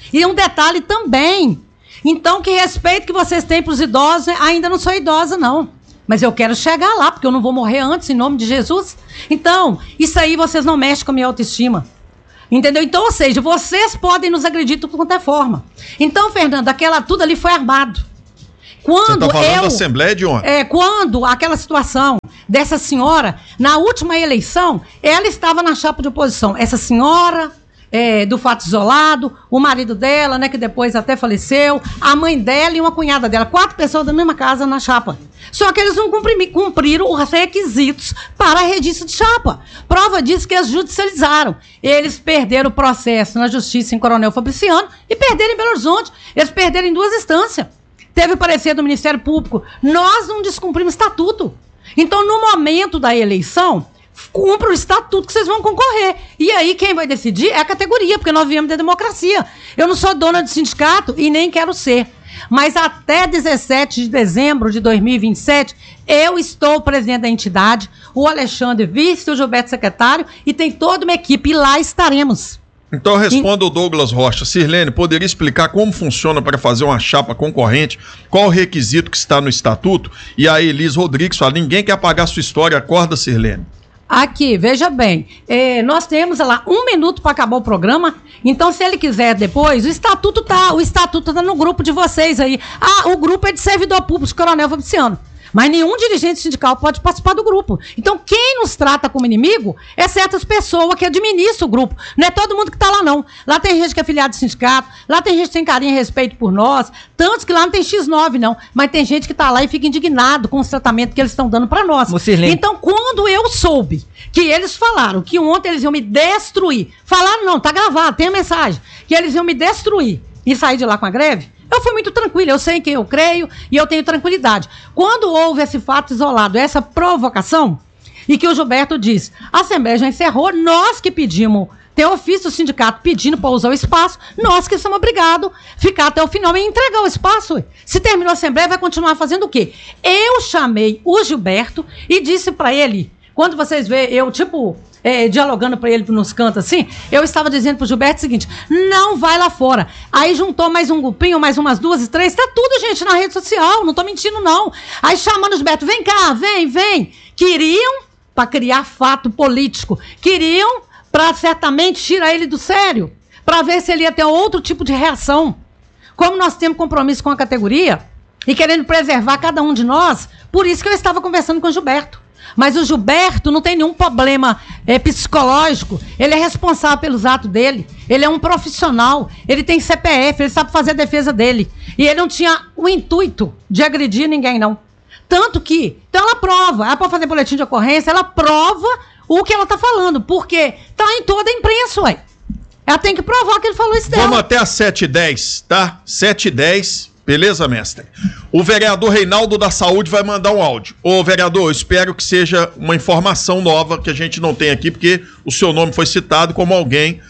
E um detalhe também, então que respeito que vocês têm para os idosos, ainda não sou idosa não, mas eu quero chegar lá, porque eu não vou morrer antes, em nome de Jesus. Então, isso aí vocês não mexem com a minha autoestima. Entendeu? Então, ou seja, vocês podem nos agredir de tudo quanto é forma. Então, Fernando, tudo ali foi armado. Quando você está falando da Assembleia de ontem? Quando aquela situação dessa senhora, na última eleição, ela estava na chapa de oposição. Essa senhora do fato isolado, o marido dela, né, que depois até faleceu, a mãe dela e uma cunhada dela, 4 pessoas da mesma casa na chapa. Só que eles não cumpriram os requisitos para a registro de chapa. Prova disso que eles judicializaram. Eles perderam o processo na justiça em Coronel Fabriciano e perderam em Belo Horizonte. Eles perderam em 2 instâncias. Teve o parecer do Ministério Público. Nós não descumprimos estatuto. Então, no momento da eleição, cumpra o estatuto que vocês vão concorrer. E aí, quem vai decidir é a categoria, porque nós viemos da democracia. Eu não sou dona de sindicato e nem quero ser. Mas até 17 de dezembro de 2027, eu estou presidente da entidade, o Alexandre vice, o Gilberto secretário, e tem toda uma equipe, e lá estaremos. Então responda o Douglas Rocha. Sirlene, poderia explicar como funciona para fazer uma chapa concorrente? Qual o requisito que está no estatuto? E a Elis Rodrigues fala, ninguém quer apagar sua história, acorda, Sirlene. Aqui, veja bem, nós temos lá 1 minuto para acabar o programa, então se ele quiser depois, o estatuto tá no grupo de vocês aí. O grupo é de servidor público, Coronel Fabriciano. Mas nenhum dirigente sindical pode participar do grupo. Então, quem nos trata como inimigo é certas pessoas que administram o grupo. Não é todo mundo que está lá, não. Lá tem gente que é afiliado de sindicato, lá tem gente que tem carinho e respeito por nós, tantos que lá não tem X9, não. Mas tem gente que está lá e fica indignado com os tratamentos que eles estão dando para nós. Então, quando eu soube que eles falaram que ontem eles iam me destruir, falaram não, tá gravado, tem a mensagem, que eles iam me destruir e sair de lá com a greve, eu fui muito tranquila, eu sei em quem eu creio e eu tenho tranquilidade. Quando houve esse fato isolado, essa provocação, e que o Gilberto disse, a Assembleia já encerrou, nós que pedimos, tem ofício do sindicato pedindo para usar o espaço, nós que somos obrigados a ficar até o final e entregar o espaço. Se terminou a Assembleia, vai continuar fazendo o quê? Eu chamei o Gilberto e disse para ele, quando vocês veem, eu dialogando para ele nos cantos assim, eu estava dizendo pro Gilberto o seguinte, não vai lá fora. Aí juntou mais um grupinho, mais umas 2, 3, tá tudo, gente, na rede social, não tô mentindo não. Aí chamando o Gilberto, vem cá, vem. Queriam, para criar fato político, queriam para certamente tirar ele do sério, para ver se ele ia ter outro tipo de reação. Como nós temos compromisso com a categoria e querendo preservar cada um de nós, por isso que eu estava conversando com o Gilberto. Mas o Gilberto não tem nenhum problema psicológico, ele é responsável pelos atos dele, ele é um profissional, ele tem CPF, ele sabe fazer a defesa dele. E ele não tinha o intuito de agredir ninguém, não. Tanto que, então ela prova, ela pode fazer boletim de ocorrência, ela prova o que ela está falando, porque tá em toda a imprensa, ué. Ela tem que provar que ele falou isso dela. Vamos até às 7h10, tá? 7h10. Beleza, mestre? O vereador Reinaldo da Saúde vai mandar um áudio. Ô, vereador, eu espero que seja uma informação nova que a gente não tem aqui, porque o seu nome foi citado como alguém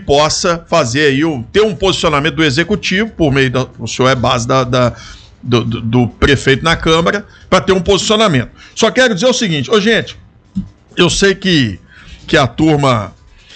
que possa fazer aí, ter um posicionamento do executivo, por meio da... O senhor é base do prefeito na Câmara, para ter um posicionamento. Só quero dizer o seguinte, gente, eu sei que a turma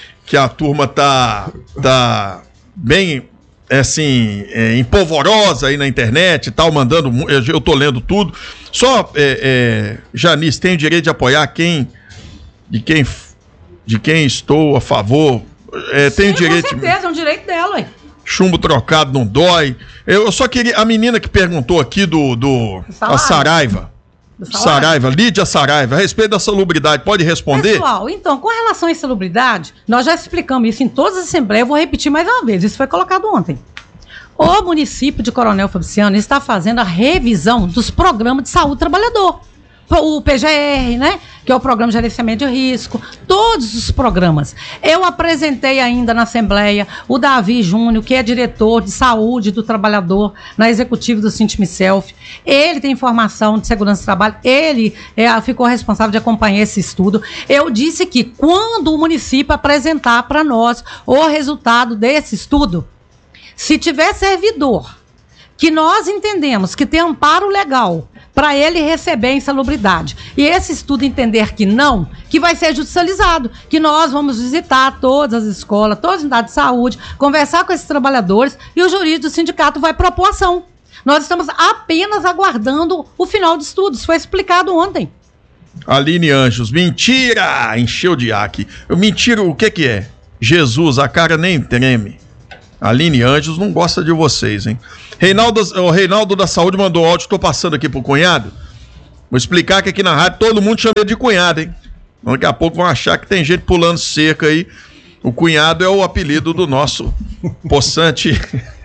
tá bem... assim, empolvorosa aí na internet e tal, mandando, eu tô lendo tudo. Só, Janice, tem o direito de apoiar de quem estou a favor. Tem o direito. Com certeza, é um direito dela, ué. Chumbo trocado não dói. Eu só queria, a menina que perguntou aqui a Saraiva. Lídia Saraiva, a respeito da salubridade, pode responder? Pessoal, então, com relação à insalubridade, nós já explicamos isso em todas as assembleias, eu vou repetir mais uma vez, isso foi colocado ontem. O município de Coronel Fabriciano está fazendo a revisão dos programas de saúde do trabalhador. O PGR, né? Que é o Programa de Gerenciamento de Risco, todos os programas. Eu apresentei ainda na Assembleia o Davi Júnior, que é diretor de saúde do trabalhador na executiva do Sintimicself. Ele tem informação de segurança do trabalho, ele ficou responsável de acompanhar esse estudo. Eu disse que quando o município apresentar para nós o resultado desse estudo, se tiver servidor que nós entendemos que tem amparo legal para ele receber a insalubridade. E esse estudo entender que não, que vai ser judicializado, que nós vamos visitar todas as escolas, todas as unidades de saúde, conversar com esses trabalhadores e o jurídico do sindicato vai propor ação. Nós estamos apenas aguardando o final do estudo, isso foi explicado ontem. Aline Anjos, mentira! Encheu de aqui. Mentira, o que é? Jesus, a cara nem treme. Aline Anjos não gosta de vocês, hein? O Reinaldo da Saúde mandou áudio, tô passando aqui pro cunhado. Vou explicar que aqui na rádio todo mundo chama ele de cunhado, hein? Daqui a pouco vão achar que tem gente pulando cerca aí. O cunhado é o apelido do nosso possante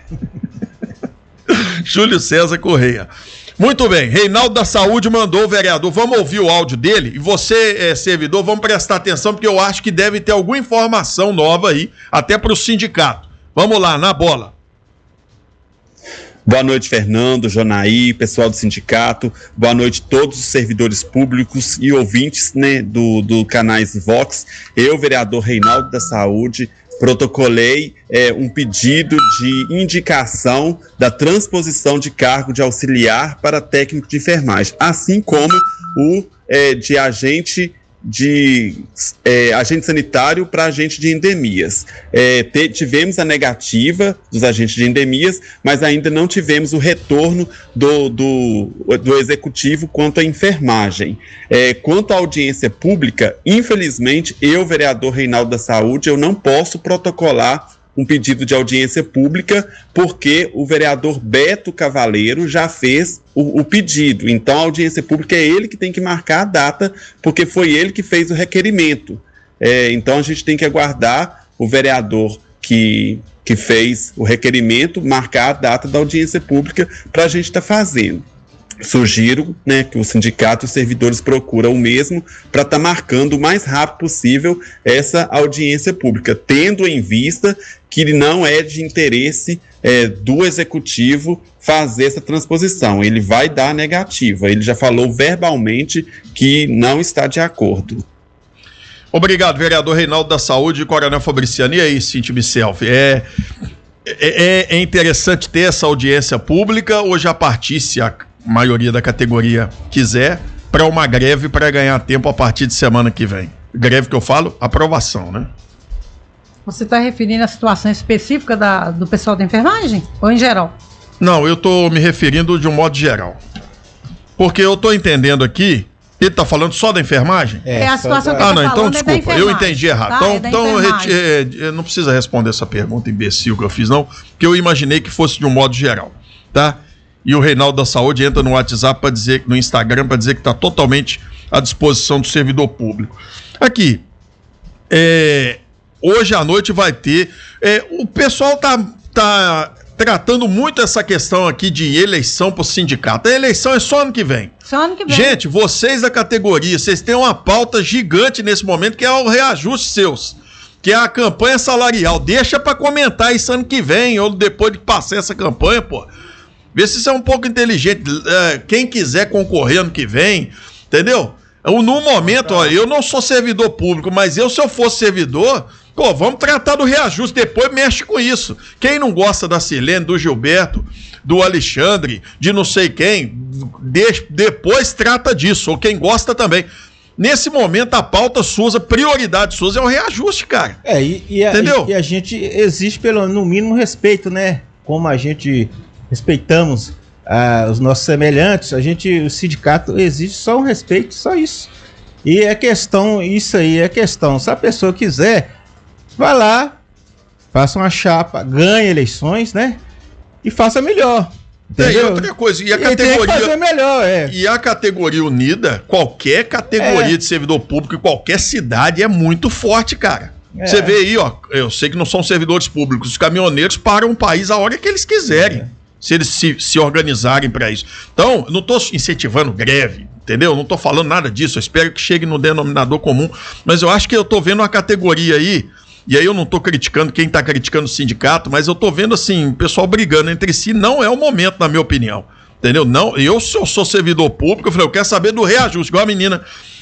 Júlio César Correia. Muito bem, Reinaldo da Saúde mandou o vereador, vamos ouvir o áudio dele, e você, servidor, vamos prestar atenção, porque eu acho que deve ter alguma informação nova aí, até para o sindicato. Vamos lá, na bola. Boa noite, Fernando, Jonaí, pessoal do sindicato, boa noite a todos os servidores públicos e ouvintes, né, do canais Vox. Eu, vereador Reinaldo da Saúde, protocolei um pedido de indicação da transposição de cargo de auxiliar para técnico de enfermagem, assim como o de agente sanitário para agente de endemias. Tivemos a negativa dos agentes de endemias, mas ainda não tivemos o retorno do executivo quanto à enfermagem. Quanto à audiência pública, infelizmente, eu, vereador Reinaldo da Saúde, eu não posso protocolar um pedido de audiência pública, porque o vereador Beto Cavaleiro já fez o pedido. Então, a audiência pública é ele que tem que marcar a data, porque foi ele que fez o requerimento. Então, a gente tem que aguardar o vereador que fez o requerimento marcar a data da audiência pública para a gente estar fazendo. Sugiro, né, que o sindicato e os servidores procuram o mesmo para estar marcando o mais rápido possível essa audiência pública, tendo em vista que não é de interesse do executivo fazer essa transposição. Ele vai dar negativa, ele já falou verbalmente que não está de acordo. Obrigado, vereador Reinaldo da Saúde e Coronel Fabriciano. E aí, Cintia Michelf, é interessante ter essa audiência pública ou já partisse a maioria da categoria quiser, para uma greve para ganhar tempo a partir de semana que vem? Greve que eu falo, aprovação, né? Você está referindo a situação específica do pessoal da enfermagem ou em geral? Não, eu estou me referindo de um modo geral. Porque eu estou entendendo aqui, ele está falando só da enfermagem? É a situação que eu não, então desculpa, eu entendi errado. Tá? Então não precisa responder essa pergunta imbecil que eu fiz, não, porque eu imaginei que fosse de um modo geral, tá? E o Reinaldo da Saúde entra no WhatsApp para dizer, no Instagram, para dizer que está totalmente à disposição do servidor público. Aqui, hoje à noite vai ter. O pessoal tá tratando muito essa questão aqui de eleição para o sindicato. A eleição é só ano que vem. Só ano que vem. Gente, vocês da categoria, vocês têm uma pauta gigante nesse momento, que é o reajuste seus, que é a campanha salarial. Deixa para comentar isso ano que vem, ou depois de passar essa campanha, pô. Vê se isso é um pouco inteligente. Quem quiser concorrer ano que vem, entendeu? No momento, ó, eu não sou servidor público, mas se eu fosse servidor, pô, vamos tratar do reajuste, depois mexe com isso. Quem não gosta da Silene, do Gilberto, do Alexandre, de não sei quem, depois trata disso, ou quem gosta também. Nesse momento, a pauta SUS, a prioridade SUS é o reajuste, cara. Entendeu? E a gente exige, no mínimo, respeito, né? Como a gente respeitamos os nossos semelhantes, o sindicato exige só um respeito, só isso. E isso aí é questão. Se a pessoa quiser, vai lá, faça uma chapa, ganhe eleições, né? E faça melhor. Tem outra coisa, e a categoria. Tem que fazer melhor, E a categoria unida, qualquer categoria de servidor público em qualquer cidade é muito forte, cara. Você vê aí, ó, eu sei que não são servidores públicos, os caminhoneiros param o país a hora que eles quiserem. Se eles se organizarem para isso. Então, eu não estou incentivando greve, entendeu? Não estou falando nada disso, eu espero que chegue no denominador comum, mas eu acho que eu estou vendo uma categoria aí, e aí eu não estou criticando quem está criticando o sindicato, mas eu estou vendo assim, o pessoal brigando entre si, não é o momento, na minha opinião, entendeu? Não, eu sou servidor público, eu falei, eu quero saber do reajuste, igual a menina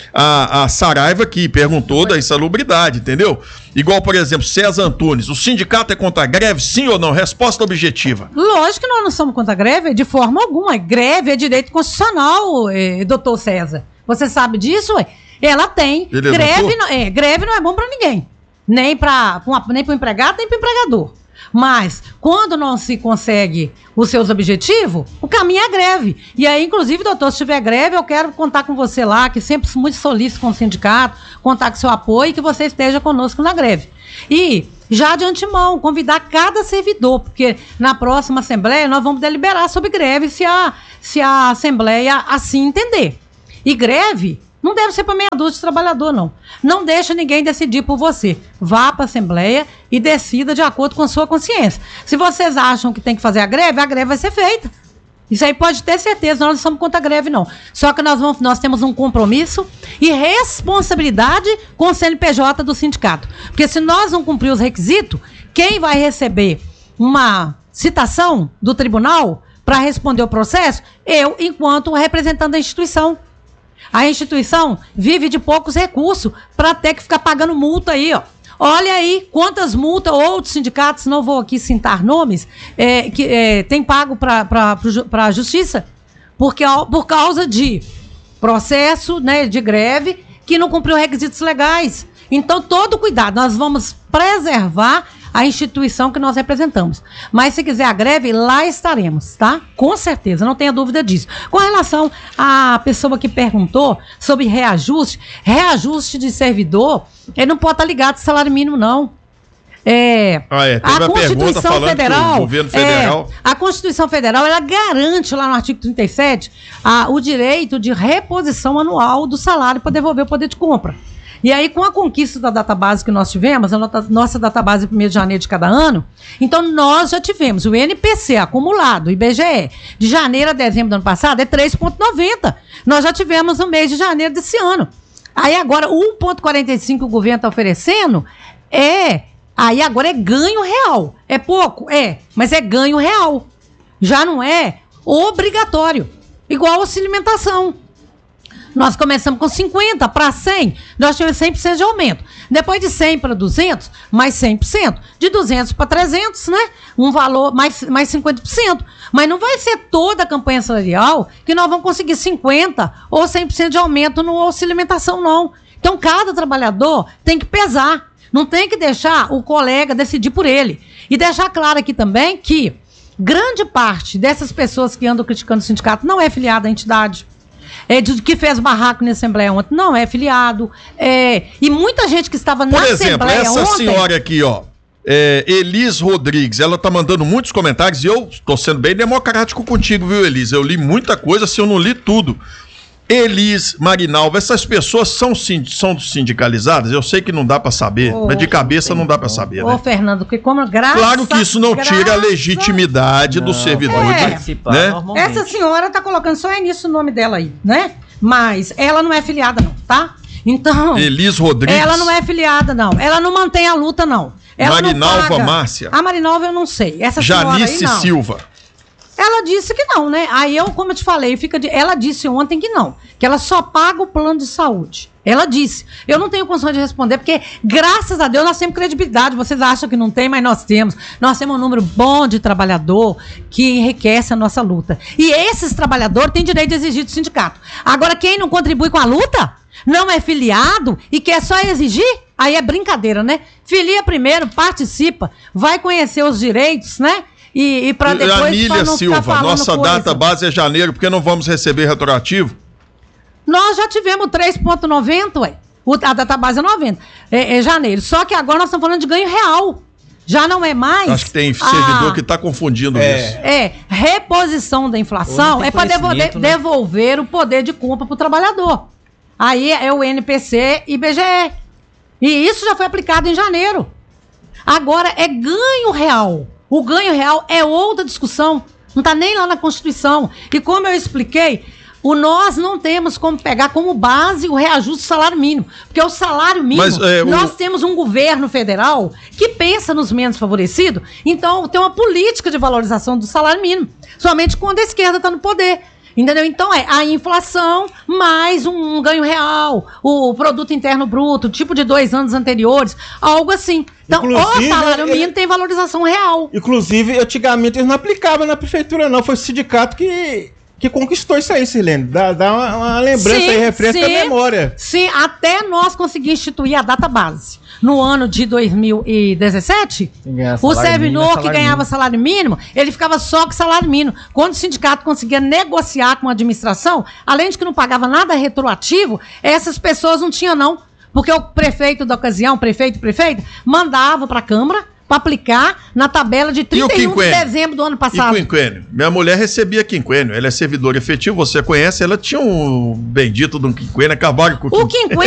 a Saraiva aqui, perguntou da insalubridade, entendeu? Igual, por exemplo, César Antunes, o sindicato é contra a greve, sim ou não? Resposta objetiva. Lógico que nós não somos contra a greve, de forma alguma. Greve é direito constitucional, doutor César. Você sabe disso, ué? Ela tem. Greve não é bom para ninguém. Nem para o empregado, nem para o empregador. Mas, quando não se consegue os seus objetivos, o caminho é a greve. E aí, inclusive, doutor, se tiver greve, eu quero contar com você lá, que sempre muito solícito com o sindicato, contar com seu apoio e que você esteja conosco na greve. E, já de antemão, convidar cada servidor, porque na próxima Assembleia nós vamos deliberar sobre greve se a Assembleia assim entender. E greve não deve ser para meia dúzia de trabalhador, não. Não deixa ninguém decidir por você. Vá para a Assembleia e decida de acordo com a sua consciência. Se vocês acham que tem que fazer a greve vai ser feita. Isso aí pode ter certeza, nós não somos contra a greve, não. Só que nós temos um compromisso e responsabilidade com o CNPJ do sindicato. Porque se nós não cumprir os requisitos, quem vai receber uma citação do tribunal para responder o processo? Eu, enquanto representante da instituição. A instituição vive de poucos recursos para ter que ficar pagando multa aí, ó. Olha aí quantas multas outros sindicatos, não vou aqui citar nomes, tem pago para a justiça por causa de processo, né, de greve que não cumpriu requisitos legais. Então, todo cuidado, nós vamos preservar a instituição que nós representamos. Mas se quiser a greve, lá estaremos, tá? Com certeza, não tenha dúvida disso. Com relação à pessoa que perguntou sobre reajuste de servidor, ele não pode estar ligado ao salário mínimo, não. A Constituição Federal, o governo federal... a Constituição Federal, ela garante lá no artigo 37 o direito de reposição anual do salário para devolver o poder de compra. E aí, com a conquista da database que nós tivemos, a nossa database 1º de janeiro de cada ano, então nós já tivemos o INPC acumulado, o IBGE, de janeiro a dezembro do ano passado, é 3,90. Nós já tivemos no mês de janeiro desse ano. Aí agora, 1,45 que o governo está oferecendo, aí agora é ganho real. É pouco? Mas é ganho real. Já não é obrigatório. Igual auxílio alimentação. Nós começamos com 50 para 100, nós tivemos 100% de aumento. Depois de 100 para 200, mais 100%. De 200 para 300, né? Um valor, mais 50%. Mas não vai ser toda a campanha salarial que nós vamos conseguir 50% ou 100% de aumento no auxílio alimentação, não. Então, cada trabalhador tem que pesar. Não tem que deixar o colega decidir por ele. E deixar claro aqui também que grande parte dessas pessoas que andam criticando o sindicato não é filiada à entidade. Que fez barraco na Assembleia ontem, não é filiado. E muita gente que estava na Assembleia ontem... Por exemplo, essa senhora aqui, ó, Elis Rodrigues, ela tá mandando muitos comentários e eu tô sendo bem democrático contigo, viu, Elis? Eu li muita coisa, se eu não li tudo. Elis, Marinalva, essas pessoas são sindicalizadas? Eu sei que não dá para saber, mas de cabeça não dá para saber, né? Fernando, porque como claro que isso não tira a legitimidade do servidor. Né? Essa senhora tá colocando só nisso o nome dela aí, né? Mas ela não é filiada não, tá? Então... Elis Rodrigues. Ela não é filiada não, ela não mantém a luta não. Ela Marinalva Márcia. A Marinalva eu não sei. Essa Janice aí, não. Silva. Ela disse que não, né? Aí como eu te falei, ela disse ontem que não, que ela só paga o plano de saúde. Ela disse. Eu não tenho condição de responder, porque, graças a Deus, nós temos credibilidade. Vocês acham que não tem, mas nós temos. Nós temos um número bom de trabalhador que enriquece a nossa luta. E esses trabalhadores têm direito de exigir do sindicato. Agora, quem não contribui com a luta, não é filiado e quer só exigir, aí é brincadeira, né? Filia primeiro, participa, vai conhecer os direitos, né? E para depois... Anília Silva, nossa data base é janeiro, porque não vamos receber retroativo? Nós já tivemos 3,90, ué. A data base é 90, é janeiro. Só que agora nós estamos falando de ganho real. Já não é mais... Acho que tem servidor que está confundindo isso. Reposição da inflação é para devolver o poder de compra para o trabalhador. Aí é o NPC e IBGE. E isso já foi aplicado em janeiro. Agora é ganho real. O ganho real é outra discussão, não está nem lá na Constituição. E como eu expliquei, nós não temos como pegar como base o reajuste do salário mínimo. Porque o salário mínimo, nós temos um governo federal que pensa nos menos favorecidos, então tem uma política de valorização do salário mínimo, somente quando a esquerda está no poder. Entendeu? Então a inflação mais um ganho real, o produto interno bruto, tipo de 2 anos anteriores, algo assim. Então, Inclusive, o salário mínimo tem valorização real. Inclusive, antigamente eles não aplicavam na prefeitura, não. Foi o sindicato que conquistou isso aí, Silene. Dá uma lembrança aí, referência à memória. Sim, até nós conseguimos instituir a data base. No ano de 2017, o servidor que ganhava salário mínimo, ele ficava só com salário mínimo. Quando o sindicato conseguia negociar com a administração, além de que não pagava nada retroativo, essas pessoas não tinham não. Porque o prefeito da ocasião, prefeita, mandava para a Câmara para aplicar na tabela de 31 de dezembro do ano passado. E quinquênio? Minha mulher recebia quinquênio, ela é servidora efetiva, você conhece, ela tinha um bendito de um quinquênio, acabaram com o quinquênio